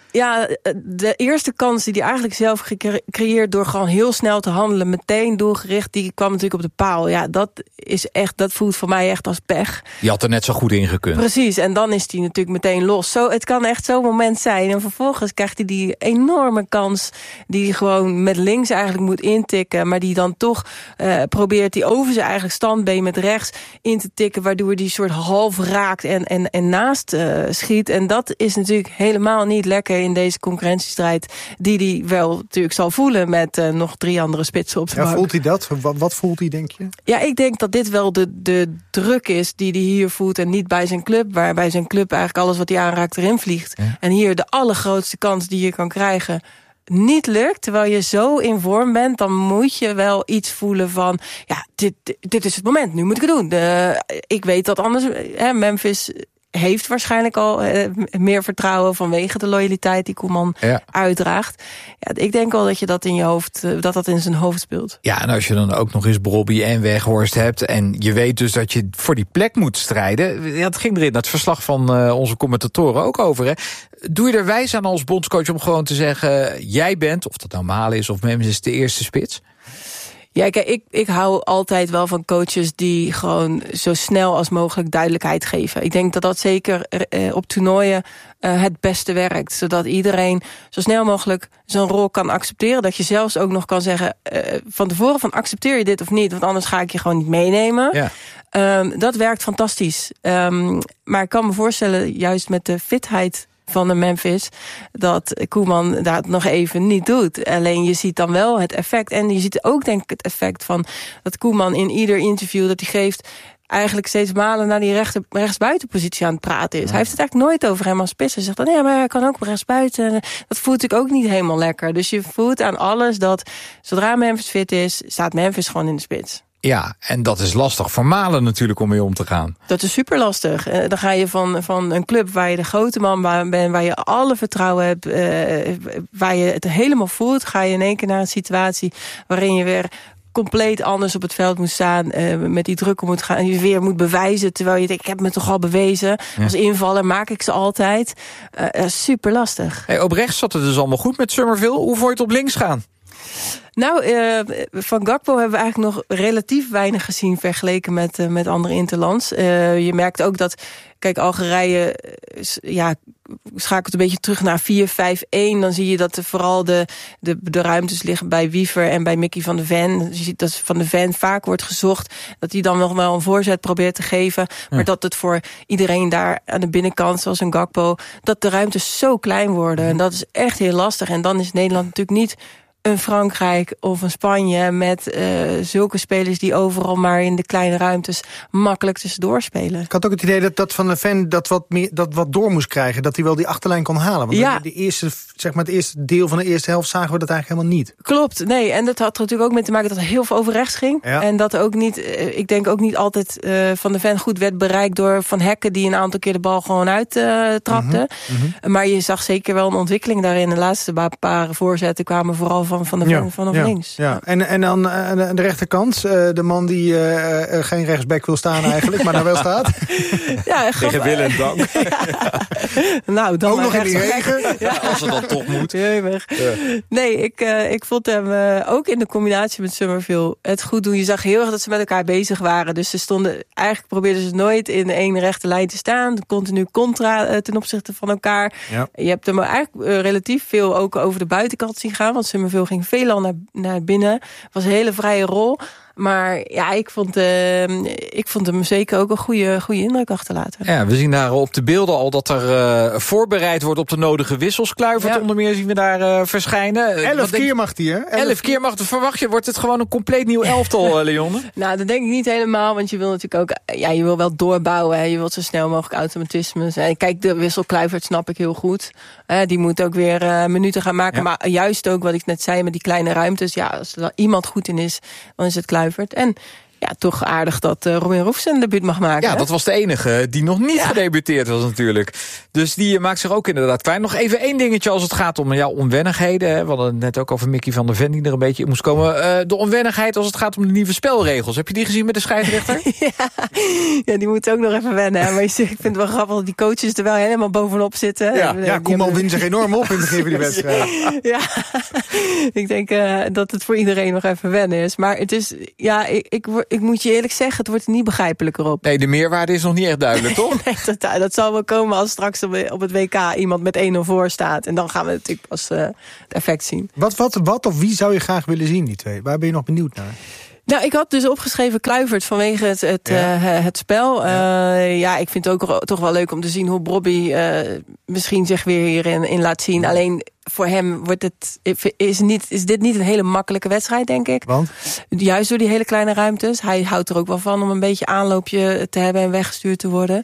Ja, de eerste kans die hij eigenlijk zelf gecreëerd door gewoon heel snel te handelen, meteen doelgericht, die kwam natuurlijk op de paal. Ja, dat is echt, dat voelt voor mij echt als pech. Die had er net zo goed in gekund. Precies, en dan is hij natuurlijk meteen los. Zo, het kan echt zo'n moment zijn. En vervolgens krijgt hij die enorme kans die hij gewoon met links eigenlijk moet intikken, maar die dan toch uh, probeert hij over zijn eigen standbeen met rechts in te tikken, waardoor die soort half raakt en, en, en naast uh, schiet. En dat is natuurlijk helemaal niet lekker in deze concurrentiestrijd, die hij wel natuurlijk zal voelen met uh, nog drie andere spitsen op zijn ja, bank. Voelt hij dat? Wat, wat voelt hij, denk je? Ja, ik denk dat dit wel de, de druk is die hij hier voelt en niet bij zijn club, waar bij zijn club eigenlijk alles wat hij aanraakt erin vliegt. Ja. En hier de allergrootste kans die je kan krijgen niet lukt, terwijl je zo in vorm bent, dan moet je wel iets voelen van, ja, dit, dit is het moment, nu moet ik het doen. De, ik weet dat anders, hè, Memphis heeft waarschijnlijk al uh, meer vertrouwen vanwege de loyaliteit die Koeman ja. uitdraagt. Ja, ik denk wel dat je dat in je hoofd, uh, dat dat in zijn hoofd speelt. Ja, en als je dan ook nog eens Brobby en Weghorst hebt en je weet dus dat je voor die plek moet strijden. Ja, het ging er in het verslag van uh, onze commentatoren ook over. Hè. Doe je er wijs aan als bondscoach om gewoon te zeggen, jij bent, of dat nou Malen is of Memphis, is de eerste spits? Ja, kijk, ik, ik hou altijd wel van coaches die gewoon zo snel als mogelijk duidelijkheid geven. Ik denk dat dat zeker uh, op toernooien uh, het beste werkt. Zodat iedereen zo snel mogelijk zijn rol kan accepteren. Dat je zelfs ook nog kan zeggen uh, van tevoren van accepteer je dit of niet, want anders ga ik je gewoon niet meenemen. Ja. Um, dat werkt fantastisch. Um, maar ik kan me voorstellen, juist met de fitheid van de Memphis, dat Koeman dat nog even niet doet. Alleen je ziet dan wel het effect. En je ziet ook denk ik het effect van dat Koeman in ieder interview dat hij geeft eigenlijk steeds Malen naar die rechter, rechtsbuitenpositie aan het praten is. Ja. Hij heeft het eigenlijk nooit over hem als spits. Hij zegt dan, ja, maar hij kan ook rechtsbuiten. Dat voelt natuurlijk ook niet helemaal lekker. Dus je voelt aan alles dat zodra Memphis fit is, staat Memphis gewoon in de spits. Ja, en dat is lastig voor Malen natuurlijk om mee om te gaan. Dat is super lastig. Dan ga je van, van een club waar je de grote man bent, waar je alle vertrouwen hebt, uh, waar je het helemaal voelt, ga je in één keer naar een situatie waarin je weer compleet anders op het veld moet staan, uh, met die druk moet gaan, en je weer moet bewijzen, terwijl je denkt, ik heb me toch al bewezen. Ja. Als invaller maak ik ze altijd. Uh, uh, super lastig. Hey, op rechts zat het dus allemaal goed met Summerville. Hoe vond je het op links gaan? Nou, uh, van Gakpo hebben we eigenlijk nog relatief weinig gezien vergeleken met, uh, met andere interlands. Uh, je merkt ook dat, kijk, Algerije uh, ja, schakelt een beetje terug naar vier vijf een. Dan zie je dat er vooral de, de, de ruimtes liggen bij Wiever en bij Mickey van de Ven. Je ziet dat Van de Ven vaak wordt gezocht, dat hij dan nog wel een voorzet probeert te geven. Maar ja. dat het voor iedereen daar aan de binnenkant, zoals een Gakpo, dat de ruimtes zo klein worden. En dat is echt heel lastig. En dan is Nederland natuurlijk niet een Frankrijk of een Spanje met uh, zulke spelers die overal maar in de kleine ruimtes makkelijk tussendoor spelen. Ik had ook het idee dat, dat Van der Ven dat wat, meer, dat wat door moest krijgen. Dat hij wel die achterlijn kon halen. Want ja. de eerste, zeg maar het eerste deel van de eerste helft zagen we dat eigenlijk helemaal niet. Klopt, nee. En dat had er natuurlijk ook mee te maken dat er heel veel over rechts ging. Ja. En dat ook niet, uh, ik denk ook niet altijd uh, Van der Ven goed werd bereikt door Van Hekken, die een aantal keer de bal gewoon uit uh, trapte. Mm-hmm. Mm-hmm. Maar je zag zeker wel een ontwikkeling daarin. De laatste paar voorzetten kwamen vooral van Van der Ven ja. vanaf ja. links. Ja. En, en dan uh, de rechterkant, uh, de man die uh, uh, geen rechtsback wil staan eigenlijk, maar daar wel staat. Ja, tegen wil en dank. Ja. Nou, dan ook nog in die regen. Ja. Als het dan toch moet. Ja. Nee, ik, uh, ik vond hem uh, ook in de combinatie met Summerville het goed doen. Je zag heel erg dat ze met elkaar bezig waren. Dus ze stonden, eigenlijk probeerden ze nooit in één rechte lijn te staan. Continu contra uh, ten opzichte van elkaar. Ja. Je hebt hem eigenlijk uh, relatief veel ook over de buitenkant zien gaan. Want Summerville ging veelal naar, naar binnen. Het was een hele vrije rol. Maar ja, ik vond, uh, ik vond hem zeker ook een goede, goede indruk achterlaten. Ja, we zien daar op de beelden al dat er uh, voorbereid wordt op de nodige wissels. Kluivert ja. onder meer zien we daar uh, verschijnen. Elf Wat keer denk... mag die, hè? Elf, Elf keer mag. Verwacht je, wordt het gewoon een compleet nieuw elftal, Leonne? Nou, dat denk ik niet helemaal. Want je wil natuurlijk ook, ja, je wil wel doorbouwen. Hè. Je wilt zo snel mogelijk automatismes. En kijk, de wissel Kluivert snap ik heel goed. Uh, die moet ook weer uh, minuten gaan maken. Ja. Maar juist ook wat ik net zei met die kleine ruimtes. Ja, als er iemand goed in is, dan is het Kluivert. En ja, toch aardig dat uh, Robin Roefs een debuut mag maken. Ja, hè? dat was de enige die nog niet ja. gedebuteerd was natuurlijk. Dus die uh, maakt zich ook inderdaad kwijt. Nog even één dingetje als het gaat om ja, onwennigheden. Hè. We hadden het net ook over Mickey van der Ven die er een beetje in moest komen. Uh, de onwennigheid als het gaat om de nieuwe spelregels. Heb je die gezien met de scheidsrechter? ja. ja, die moet ook nog even wennen. Hè. Maar ik vind het wel grappig dat die coaches er wel helemaal bovenop zitten. Ja, ja Koeman hebben... wint zich enorm op in het begin van die wedstrijd. ja, ik denk uh, dat het voor iedereen nog even wennen is. Maar het is, ja, ik, ik, ik moet je eerlijk zeggen, het wordt er niet begrijpelijker op. Nee, de meerwaarde is nog niet echt duidelijk, toch? nee, dat, dat zal wel komen als straks op het W K iemand met één nul voor staat. En dan gaan we natuurlijk pas uh, het effect zien. Wat, wat, wat of wie zou je graag willen zien, die twee? Waar ben je nog benieuwd naar? Nou, ik had dus opgeschreven Kluivert vanwege het, het, ja. uh, het spel. Ja. Uh, ja, ik vind het ook toch wel leuk om te zien hoe Bobby uh, misschien zich weer hierin in laat zien. Ja. Alleen voor hem wordt het, is, niet, is dit niet een hele makkelijke wedstrijd, denk ik. Want? Juist door die hele kleine ruimtes. Hij houdt er ook wel van om een beetje aanloopje te hebben en weggestuurd te worden.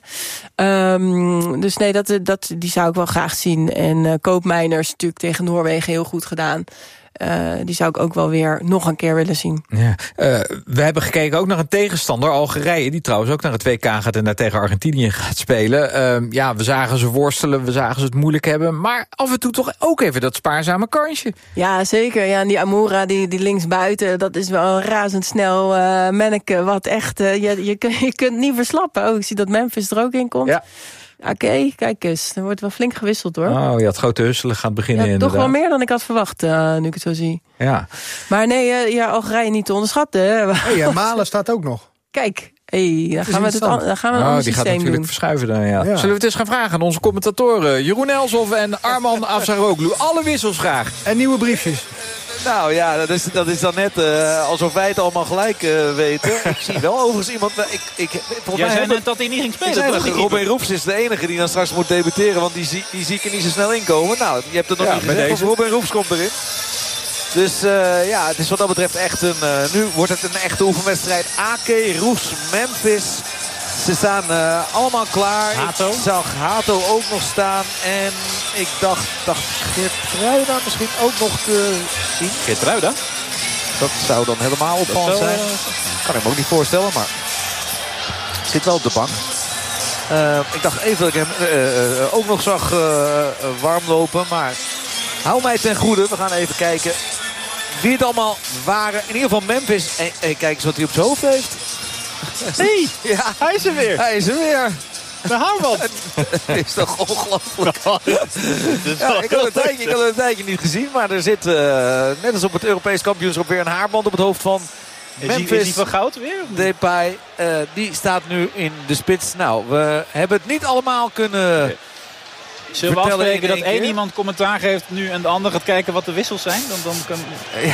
Um, dus nee, dat, dat, die zou ik wel graag zien. En uh, Koopmeiners natuurlijk tegen Noorwegen heel goed gedaan. Uh, die zou ik ook wel weer nog een keer willen zien. Ja. Uh, we hebben gekeken ook naar een tegenstander, Algerije, die trouwens ook naar het W K gaat en daar tegen Argentinië gaat spelen. Uh, ja, we zagen ze worstelen, we zagen ze het moeilijk hebben, maar af en toe toch ook even dat spaarzame kansje. Ja, zeker. Ja, en die Amoura, die, die linksbuiten, dat is wel een razendsnel uh, manneke, wat echt, uh, je, je, je kunt niet verslappen. Oh, ik zie dat Memphis er ook in komt. Ja. Oké, okay, kijk eens. Er wordt wel flink gewisseld, hoor. Oh, ja, het grote husselen gaat beginnen, ja, inderdaad. Toch wel meer dan ik had verwacht, uh, nu ik het zo zie. Ja. Maar nee, uh, ja, Algerije niet te onderschatten. Hè. Hey, ja, Malen staat ook nog. Kijk, hey, dan, gaan we het, dan gaan we een oh, ander die systeem gaat natuurlijk doen. verschuiven dan, ja. ja. Zullen we het eens gaan vragen aan onze commentatoren? Jeroen Elshoff en Arman Afsaroglu. Alle wissels graag. En nieuwe briefjes. Nou ja, dat is, dat is dan net uh, alsof wij het allemaal gelijk uh, weten. Ik zie wel overigens iemand... Ik, ik, Jij zei net dat hij niet ging spelen. Toch? Robin Roefs is de enige die dan straks moet debuteren. Want die zie, die zie ik er niet zo snel inkomen. Nou, je hebt het nog ja, niet gezegd. Deze... Robin Roefs komt erin. Dus uh, ja, het is wat dat betreft echt een... Uh, nu wordt het een echte oefenwedstrijd. A K, Roefs, Memphis... Ze staan uh, allemaal klaar. Hato. Ik zag Hato ook nog staan. En ik dacht, dacht Geertruida misschien ook nog te zien. Geertruida? Dat zou dan helemaal opvallend zijn. Uh, kan ik me ook niet voorstellen, maar zit wel op de bank. Uh, ik dacht even dat ik hem uh, uh, ook nog zag uh, uh, warm lopen. Maar hou mij ten goede. We gaan even kijken wie het allemaal waren. In ieder geval Memphis. En, en kijk eens wat hij op zijn hoofd heeft. Nee, ja, hij is er weer. Hij is er weer. De haarman. Het is toch ongelooflijk. Ja, ik, had een tijdje, ik had het een tijdje niet gezien. Maar er zit, uh, net als op het Europees kampioenschap, weer een haarband op het hoofd van Memphis. Is hij, is hij van goud weer? Depay, uh, die staat nu in de spits. Nou, we hebben het niet allemaal kunnen... Okay. Zullen we afspreken dat één iemand commentaar geeft nu en de ander gaat kijken wat de wissels zijn? Dan, dan kan... ja.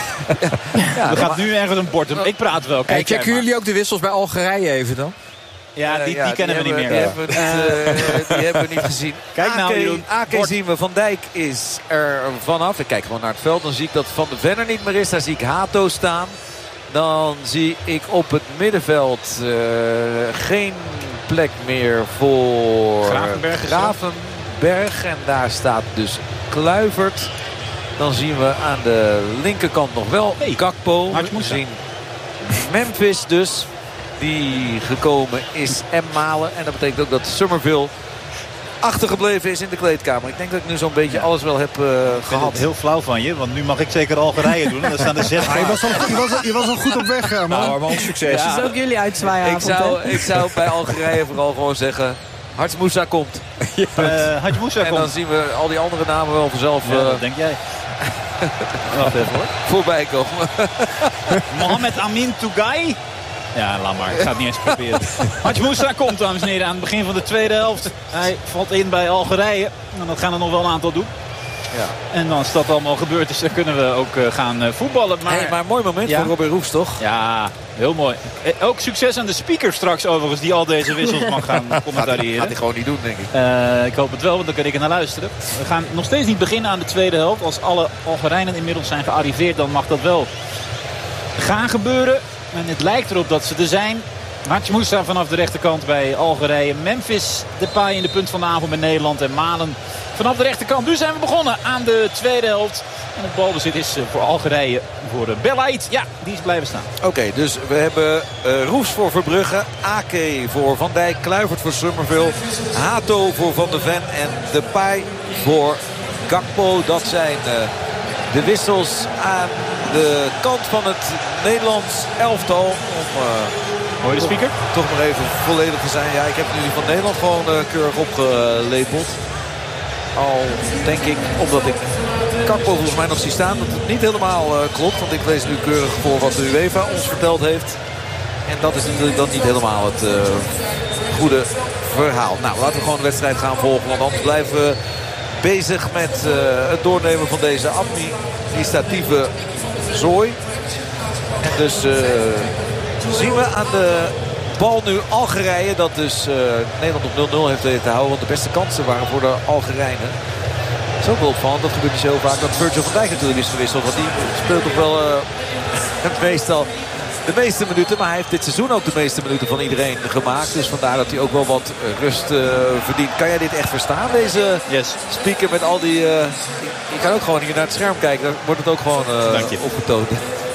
Ja, we gaan maar... nu ergens een bord. Ik praat wel. Kijk, hey, checken jullie ook de wissels bij Algerije even dan? Ja, die, ja, die kennen die we niet meer. Die hebben, uh, die hebben we niet gezien. Kijk nou, Jeroen. A K zien we. Van Dijk is er vanaf. Ik kijk gewoon naar het veld. Dan zie ik dat Van de Ven er niet meer is. Daar zie ik Hato staan. Dan zie ik op het middenveld uh, geen plek meer voor Gravenberg. Gravenberg. En daar staat dus Kluivert. Dan zien we aan de linkerkant nog wel hey, Gakpo. We zien Memphis dus. Die gekomen is en Malen. En dat betekent ook dat Summerville achtergebleven is in de kleedkamer. Ik denk dat ik nu zo'n beetje alles wel heb uh, gehad. Heel flauw van je, want nu mag ik zeker Algerije doen. En dan staan er zes. Je was, al, je, was al, je was al goed op weg, man. Nou, man, succes. Dat ja. is ook jullie uitzwaaiavond. Ik zou, ik zou bij Algerije vooral gewoon zeggen... Harts Moussa komt. Ja. Uh, Harts Moussa en komt. En dan zien we al die andere namen wel vanzelf... Ja, dat uh, denk jij. Wacht even hoor. Voorbij komen. Mohamed Amin Tougai. Ja, laat maar. Ik ga het niet eens proberen. Harts Moussa komt, dames en heren, aan het begin van de tweede helft. Hij valt in bij Algerije. En dat gaan er nog wel een aantal doen. Ja. En als dat allemaal gebeurd is, dan kunnen we ook uh, gaan uh, voetballen. Maar, hey, maar een mooi moment ja. voor Robin Roefs, toch? Ja, heel mooi. Ook succes aan de speaker straks overigens, die al deze wissels mag gaan commentariëren. Dat gaat hij gewoon niet doen, denk ik. Uh, ik hoop het wel, want dan kan ik er naar luisteren. We gaan nog steeds niet beginnen aan de tweede helft. Als alle Algerijnen inmiddels zijn gearriveerd, dan mag dat wel gaan gebeuren. En het lijkt erop dat ze er zijn. Hadjmoussa vanaf de rechterkant bij Algerije. Memphis Depay in de punt van de avond bij Nederland. En Malen vanaf de rechterkant. Nu zijn we begonnen aan de tweede helft. En het balbezit is voor Algerije voor Belaid. Ja, die is blijven staan. Oké, okay, dus we hebben uh, Roefs voor Verbrugge. Ake voor Van Dijk. Kluivert voor Summerville. Hato voor Van de Ven. En Depay voor Gakpo. Dat zijn uh, de wissels aan de kant van het Nederlands elftal. Om... Uh, Hoor je de speaker? Toch, toch maar even volledig te zijn. Ja, ik heb nu die van Nederland gewoon uh, keurig opgelepeld. Al denk ik, omdat ik Kakpo volgens mij nog zie staan, dat het niet helemaal uh, klopt. Want ik lees nu keurig voor wat de UEFA ons verteld heeft. En dat is natuurlijk dan niet helemaal het uh, goede verhaal. Nou, laten we gewoon de wedstrijd gaan volgen. Want anders blijven we bezig met uh, het doornemen van deze administratieve zooi. En dus... Uh, zien we aan de bal nu Algerije. Dat dus uh, Nederland op nul nul heeft weten te houden. Want de beste kansen waren voor de Algerijnen. Het is ook wel opvallend. Dat gebeurt niet zo vaak. Dat Virgil van Dijk natuurlijk is gewisseld. Want die speelt toch wel uh, meestal de meeste minuten. Maar hij heeft dit seizoen ook de meeste minuten van iedereen gemaakt. Dus vandaar dat hij ook wel wat rust uh, verdient. Kan jij dit echt verstaan? Deze yes. speaker met al die... Uh, je, je kan ook gewoon hier naar het scherm kijken. Dan wordt het ook gewoon uh, opgetoond.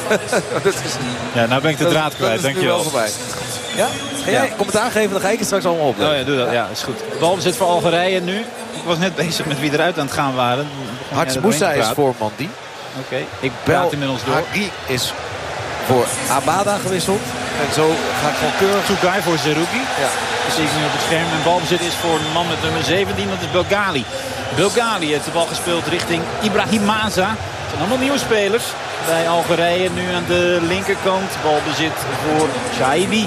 is, ja, nou ben ik de draad kwijt. Dankjewel. Ja? Ga jij ja. commentaar geven? Dan ga ik het straks allemaal opletten. Oh ja, doe dat. Ja, is goed. Balbezit voor Algerije nu. Ik was net bezig met wie eruit aan het gaan waren. Hadjmoussa is voor Mandi. Oké, okay. Ik praat inmiddels door. Hagi is voor Abada gewisseld. En zo ga ik gewoon keurig. Tougai voor Zerouki. Ja. Dat zie ik nu op het scherm. En balbezit is voor een man met nummer zeventien. Dat is Belgali. Belgali heeft de bal gespeeld richting Ibrahim Maza. Het zijn allemaal nieuwe spelers. Bij Algerije nu aan de linkerkant. Balbezit voor Chaibi.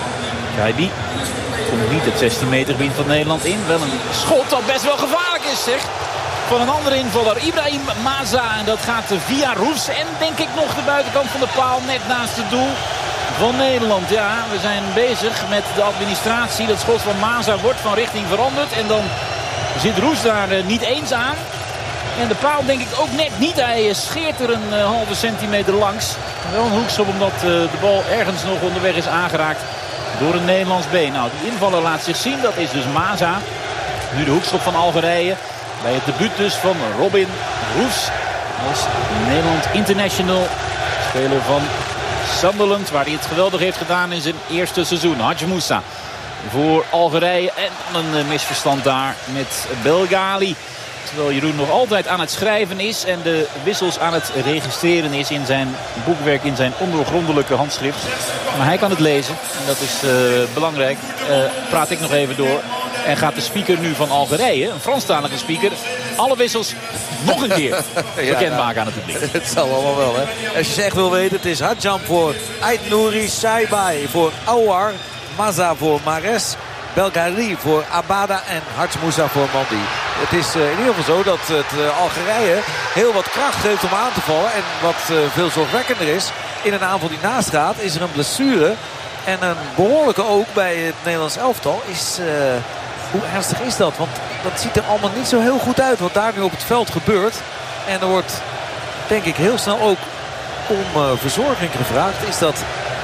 Chaibi komt niet het zestien meter gebied van Nederland in. Wel een schot dat best wel gevaarlijk is, zeg. Van een andere invaller, Ibrahim Maza. En dat gaat via Roes. En denk ik nog de buitenkant van de paal. Net naast het doel van Nederland. Ja, we zijn bezig met de administratie. Dat schot van Maza wordt van richting veranderd. En dan zit Roes daar niet eens aan. En de paal denk ik ook net niet. Hij scheert er een uh, halve centimeter langs. Wel een hoekschop omdat uh, de bal ergens nog onderweg is aangeraakt door een Nederlands been. Nou, die invaller laat zich zien. Dat is dus Maza. Nu de hoekschop van Algerije. Bij het debuut dus van Robin Roes. Als Nederland International. Speler van Sunderland. Waar hij het geweldig heeft gedaan in zijn eerste seizoen. Hadjmoussa voor Algerije. En een misverstand daar met Belgali. Terwijl Jeroen nog altijd aan het schrijven is. En de wissels aan het registreren is in zijn boekwerk. In zijn ondoorgrondelijke handschrift. Maar hij kan het lezen. En dat is uh, belangrijk. Uh, praat ik nog even door. En gaat de speaker nu van Algerije, een Franstalige speaker, alle wissels nog een keer bekendmaken ja, aan het publiek. Het zal allemaal wel, hè. Als je echt wil weten, het is Hadjam voor Ait Nouri, Saibai voor Aouar, Maza voor Mares, Belgali voor Abada en Hadjmoussa voor Mandi. Het is uh, in ieder geval zo dat het uh, Algerije heel wat kracht heeft om aan te vallen. En wat uh, veel zorgwekkender is, in een aanval die naast gaat, is er een blessure. En een behoorlijke ook bij het Nederlands elftal is... Uh, Hoe ernstig is dat? Want dat ziet er allemaal niet zo heel goed uit wat daar nu op het veld gebeurt. En er wordt, denk ik, heel snel ook om uh, verzorging gevraagd. Is dat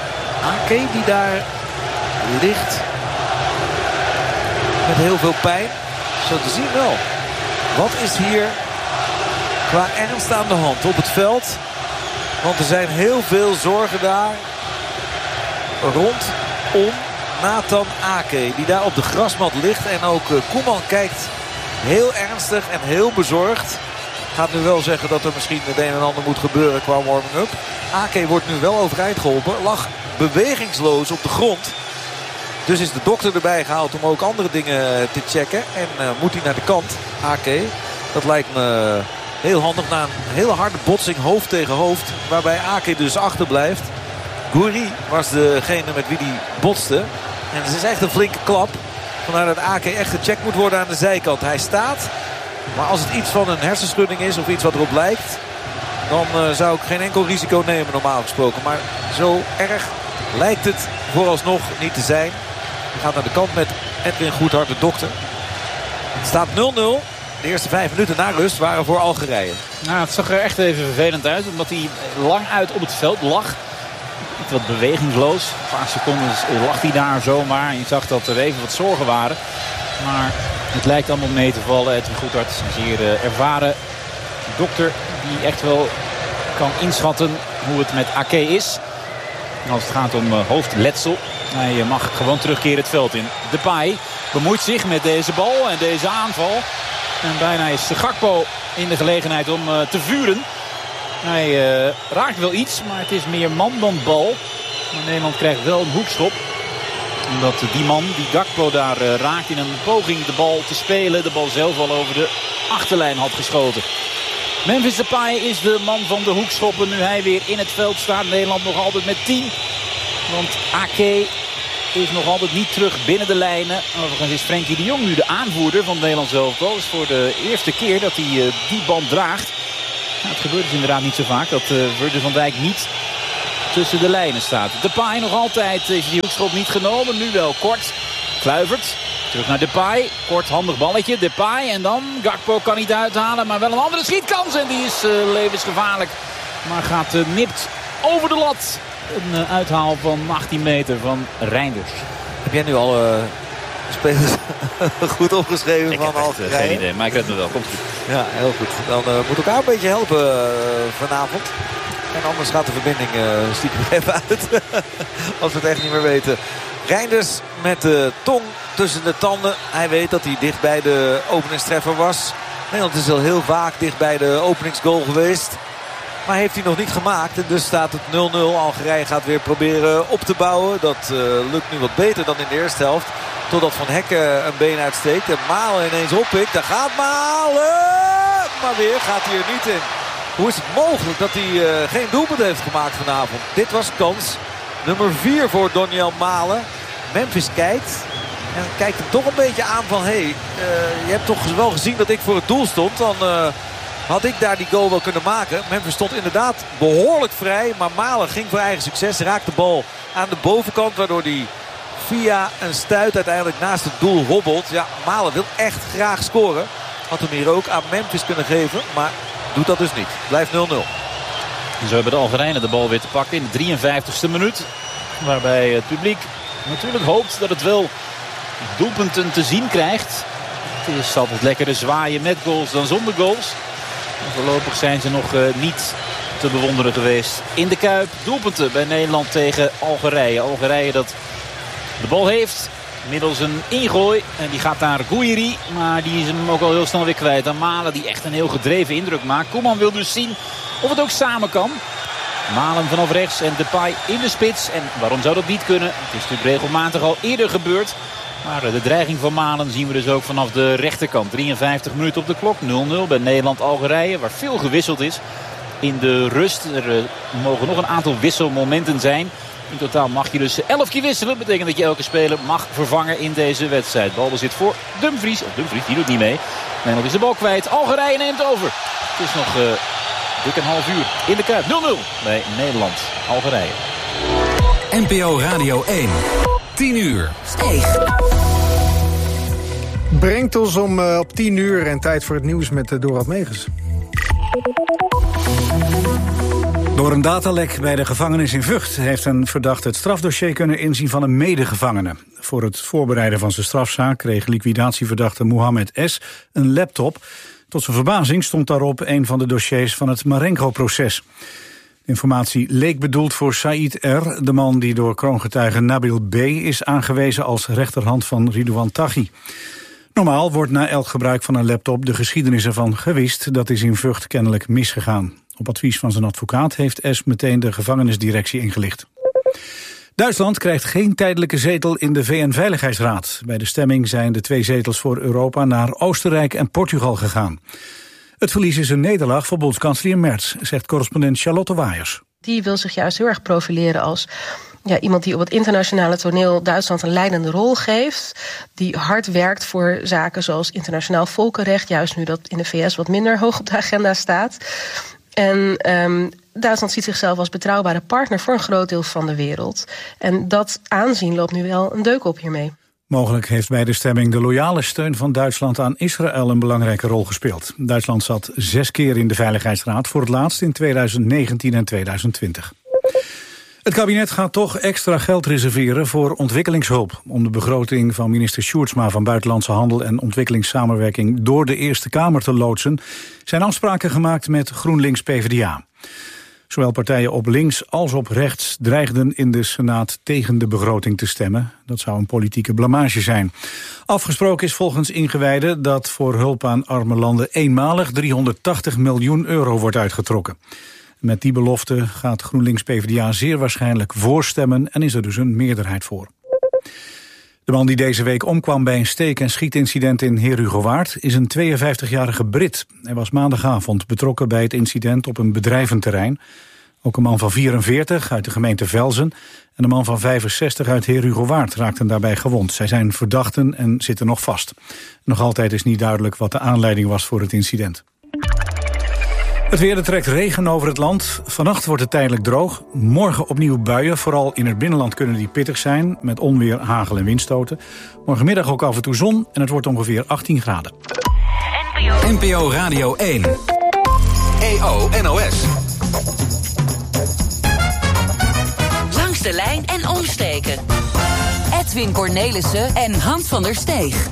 Ake die daar ligt met heel veel pijn? Zo te zien wel. Wat is hier qua ernst aan de hand op het veld? Want er zijn heel veel zorgen daar rondom Nathan Ake, die daar op de grasmat ligt. En ook uh, Koeman kijkt heel ernstig en heel bezorgd. Gaat nu wel zeggen dat er misschien het een en ander moet gebeuren qua warming-up. Ake wordt nu wel overeind geholpen. Lag bewegingsloos op de grond. Dus is de dokter erbij gehaald om ook andere dingen te checken. En uh, moet hij naar de kant, Ake. Dat lijkt me heel handig na een hele harde botsing hoofd tegen hoofd. Waarbij Ake dus achterblijft. Gouiri was degene met wie die botste. En het is echt een flinke klap. Vandaar dat Ake echt gecheckt moet worden aan de zijkant. Hij staat. Maar als het iets van een hersenschudding is of iets wat erop lijkt, dan uh, zou ik geen enkel risico nemen normaal gesproken. Maar zo erg lijkt het vooralsnog niet te zijn. Hij gaat naar de kant met Edwin Goedhart, de dokter. Het staat nul nul. De eerste vijf minuten na rust waren voor Algerije. Nou, het zag er echt even vervelend uit. Omdat hij lang uit op het veld lag. Iets wat bewegingsloos. Een paar seconden lag hij daar zomaar. En je zag dat er even wat zorgen waren. Maar het lijkt allemaal mee te vallen. Edwin Goedhart, een zeer uh, ervaren dokter die echt wel kan inschatten hoe het met Ake is. En als het gaat om uh, hoofdletsel. Hij uh, mag gewoon terugkeren het veld in. Depay bemoeit zich met deze bal en deze aanval. En bijna is Gakpo in de gelegenheid om uh, te vuren. Hij uh, raakt wel iets, maar het is meer man dan bal. Maar Nederland krijgt wel een hoekschop. Omdat die man, die Gakpo daar uh, raakt in een poging de bal te spelen. De bal zelf al over de achterlijn had geschoten. Memphis Depay is de man van de hoekschoppen. Nu hij weer in het veld staat. Nederland nog altijd met tien. Want Ake is nog altijd niet terug binnen de lijnen. Overigens is Frenkie de Jong nu de aanvoerder van het Nederlands elftal. Het is voor de eerste keer dat hij uh, die band draagt. Nou, het gebeurt dus inderdaad niet zo vaak dat uh, Virgil van Dijk niet tussen de lijnen staat. Depay nog altijd is die hoekschop niet genomen. Nu wel kort. Kluivert. Terug naar Depay. Kort handig balletje. Depay. En dan Gakpo kan niet uithalen. Maar wel een andere schietkans. En die is uh, levensgevaarlijk. Maar gaat uh, nipt over de lat. Een uh, uithaal van achttien meter van Reinders. Heb jij nu alle uh, spelers goed opgeschreven ik van Algerije? Uh, geen idee, maar ik red me wel. Komt goed. Ja, heel goed. Dan uh, moet elkaar een beetje helpen uh, vanavond. En anders gaat de verbinding uh, stiekem even uit. Als we het echt niet meer weten. Reinders met de tong tussen de tanden. Hij weet dat hij dicht bij de openingstreffer was. Nederland is al heel vaak dicht bij de openingsgoal geweest. Maar heeft hij nog niet gemaakt. En dus staat het nul nul. Algerije gaat weer proberen op te bouwen. Dat uh, lukt nu wat beter dan in de eerste helft. Totdat Van Hekken een been uitsteekt. En Malen ineens oppikt. Daar gaat Malen. Maar weer gaat hij er niet in. Hoe is het mogelijk dat hij uh, geen doelpunt heeft gemaakt vanavond? Dit was kans nummer vier voor Doniel Malen. Memphis kijkt. En kijkt hem toch een beetje aan van... Hé, hey, uh, je hebt toch wel gezien dat ik voor het doel stond. Dan uh, had ik daar die goal wel kunnen maken. Memphis stond inderdaad behoorlijk vrij. Maar Malen ging voor eigen succes. Raakt de bal aan de bovenkant. Waardoor hij via een stuit uiteindelijk naast het doel hobbelt. Ja, Malen wil echt graag scoren. Had hem hier ook aan Memphis kunnen geven. Maar doet dat dus niet. Blijft nul nul. Zo hebben de Algerijnen de bal weer te pakken in de drieënvijftigste minuut. Waarbij het publiek natuurlijk hoopt dat het wel doelpunten te zien krijgt. Het is altijd lekkerder zwaaien met goals dan zonder goals. En voorlopig zijn ze nog uh, niet te bewonderen geweest in de Kuip. Doelpunten bij Nederland tegen Algerije. Algerije dat de bal heeft middels een ingooi. En die gaat naar Gouiri. Maar die is hem ook al heel snel weer kwijt aan Malen. Die echt een heel gedreven indruk maakt. Koeman wil dus zien of het ook samen kan. Malen vanaf rechts en Depay in de spits. En waarom zou dat niet kunnen? Het is natuurlijk regelmatig al eerder gebeurd. Maar de dreiging van Malen zien we dus ook vanaf de rechterkant. drieënvijftig minuten op de klok. nul nul bij Nederland-Algerije. Waar veel gewisseld is in de rust. Er uh, mogen nog een aantal wisselmomenten zijn. In totaal mag je dus elf keer wisselen. Dat betekent dat je elke speler mag vervangen in deze wedstrijd. Balbezit voor Dumfries. Of Dumfries, die doet niet mee. Nederland is de bal kwijt. Algerije neemt over. Het is nog uh, dik een half uur in de Kuip. nul nul bij Nederland-Algerije. N P O Radio één. tien uur. Steeg. Brengt ons om uh, op tien uur en tijd voor het nieuws met uh, Dorad Megens. Door een datalek bij de gevangenis in Vught heeft een verdachte het strafdossier kunnen inzien van een medegevangene. Voor het voorbereiden van zijn strafzaak kreeg liquidatieverdachte Mohamed S. een laptop. Tot zijn verbazing stond daarop een van de dossiers van het Marengo-proces. De informatie leek bedoeld voor Said R., de man die door kroongetuige Nabil B. is aangewezen als rechterhand van Ridouan Taghi. Normaal wordt na elk gebruik van een laptop de geschiedenis ervan gewist. Dat is in Vught kennelijk misgegaan. Op advies van zijn advocaat heeft S. meteen de gevangenisdirectie ingelicht. Duitsland krijgt geen tijdelijke zetel in de V N-veiligheidsraad. Bij de stemming zijn de twee zetels voor Europa naar Oostenrijk en Portugal gegaan. Het verlies is een nederlaag voor bondskanselier Merz, zegt correspondent Charlotte Waaiers. Die wil zich juist heel erg profileren als ja, iemand die op het internationale toneel Duitsland een leidende rol geeft. Die hard werkt voor zaken zoals internationaal volkenrecht. Juist nu dat in de V S wat minder hoog op de agenda staat. En um, Duitsland ziet zichzelf als betrouwbare partner voor een groot deel van de wereld. En dat aanzien loopt nu wel een deuk op hiermee. Mogelijk heeft bij de stemming de loyale steun van Duitsland aan Israël een belangrijke rol gespeeld. Duitsland zat zes keer in de Veiligheidsraad, voor het laatst in tweeduizend negentien en tweeduizend twintig. Het kabinet gaat toch extra geld reserveren voor ontwikkelingshulp. Om de begroting van minister Sjoerdsma van Buitenlandse Handel en Ontwikkelingssamenwerking door de Eerste Kamer te loodsen, zijn afspraken gemaakt met GroenLinks P v d A. Zowel partijen op links als op rechts dreigden in de Senaat tegen de begroting te stemmen. Dat zou een politieke blamage zijn. Afgesproken is volgens ingewijden dat voor hulp aan arme landen eenmalig driehonderdtachtig miljoen euro wordt uitgetrokken. Met die belofte gaat GroenLinks P v d A zeer waarschijnlijk voorstemmen en is er dus een meerderheid voor. De man die deze week omkwam bij een steek- en schietincident in Heerhugowaard is een tweeënvijftigjarige Brit. Hij was maandagavond betrokken bij het incident op een bedrijventerrein. Ook een man van vierenveertig uit de gemeente Velzen en een man van vijfenzestig uit Heerhugowaard raakten daarbij gewond. Zij zijn verdachten en zitten nog vast. Nog altijd is niet duidelijk wat de aanleiding was voor het incident. Het weer, er trekt regen over het land. Vannacht wordt het tijdelijk droog. Morgen opnieuw buien. Vooral in het binnenland kunnen die pittig zijn. Met onweer, hagel en windstoten. Morgenmiddag ook af en toe zon. En het wordt ongeveer achttien graden. N P O Radio één. E O N O S. Langs de lijn en omsteken. Edwin Cornelissen en Hans van der Steeg.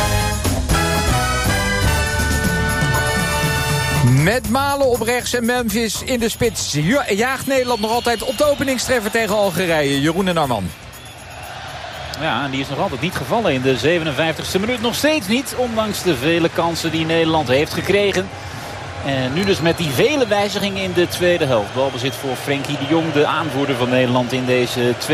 Met Malen op rechts en Memphis in de spits. Ja, jaagt Nederland nog altijd op de openingstreffer tegen Algerije. Jeroen en Arman. Ja, en die is nog altijd niet gevallen in de zevenenvijftigste minuut. Nog steeds niet, ondanks de vele kansen die Nederland heeft gekregen. En nu dus met die vele wijzigingen in de tweede helft. Balbezit voor Frenkie de Jong, de aanvoerder van Nederland in deze tweede.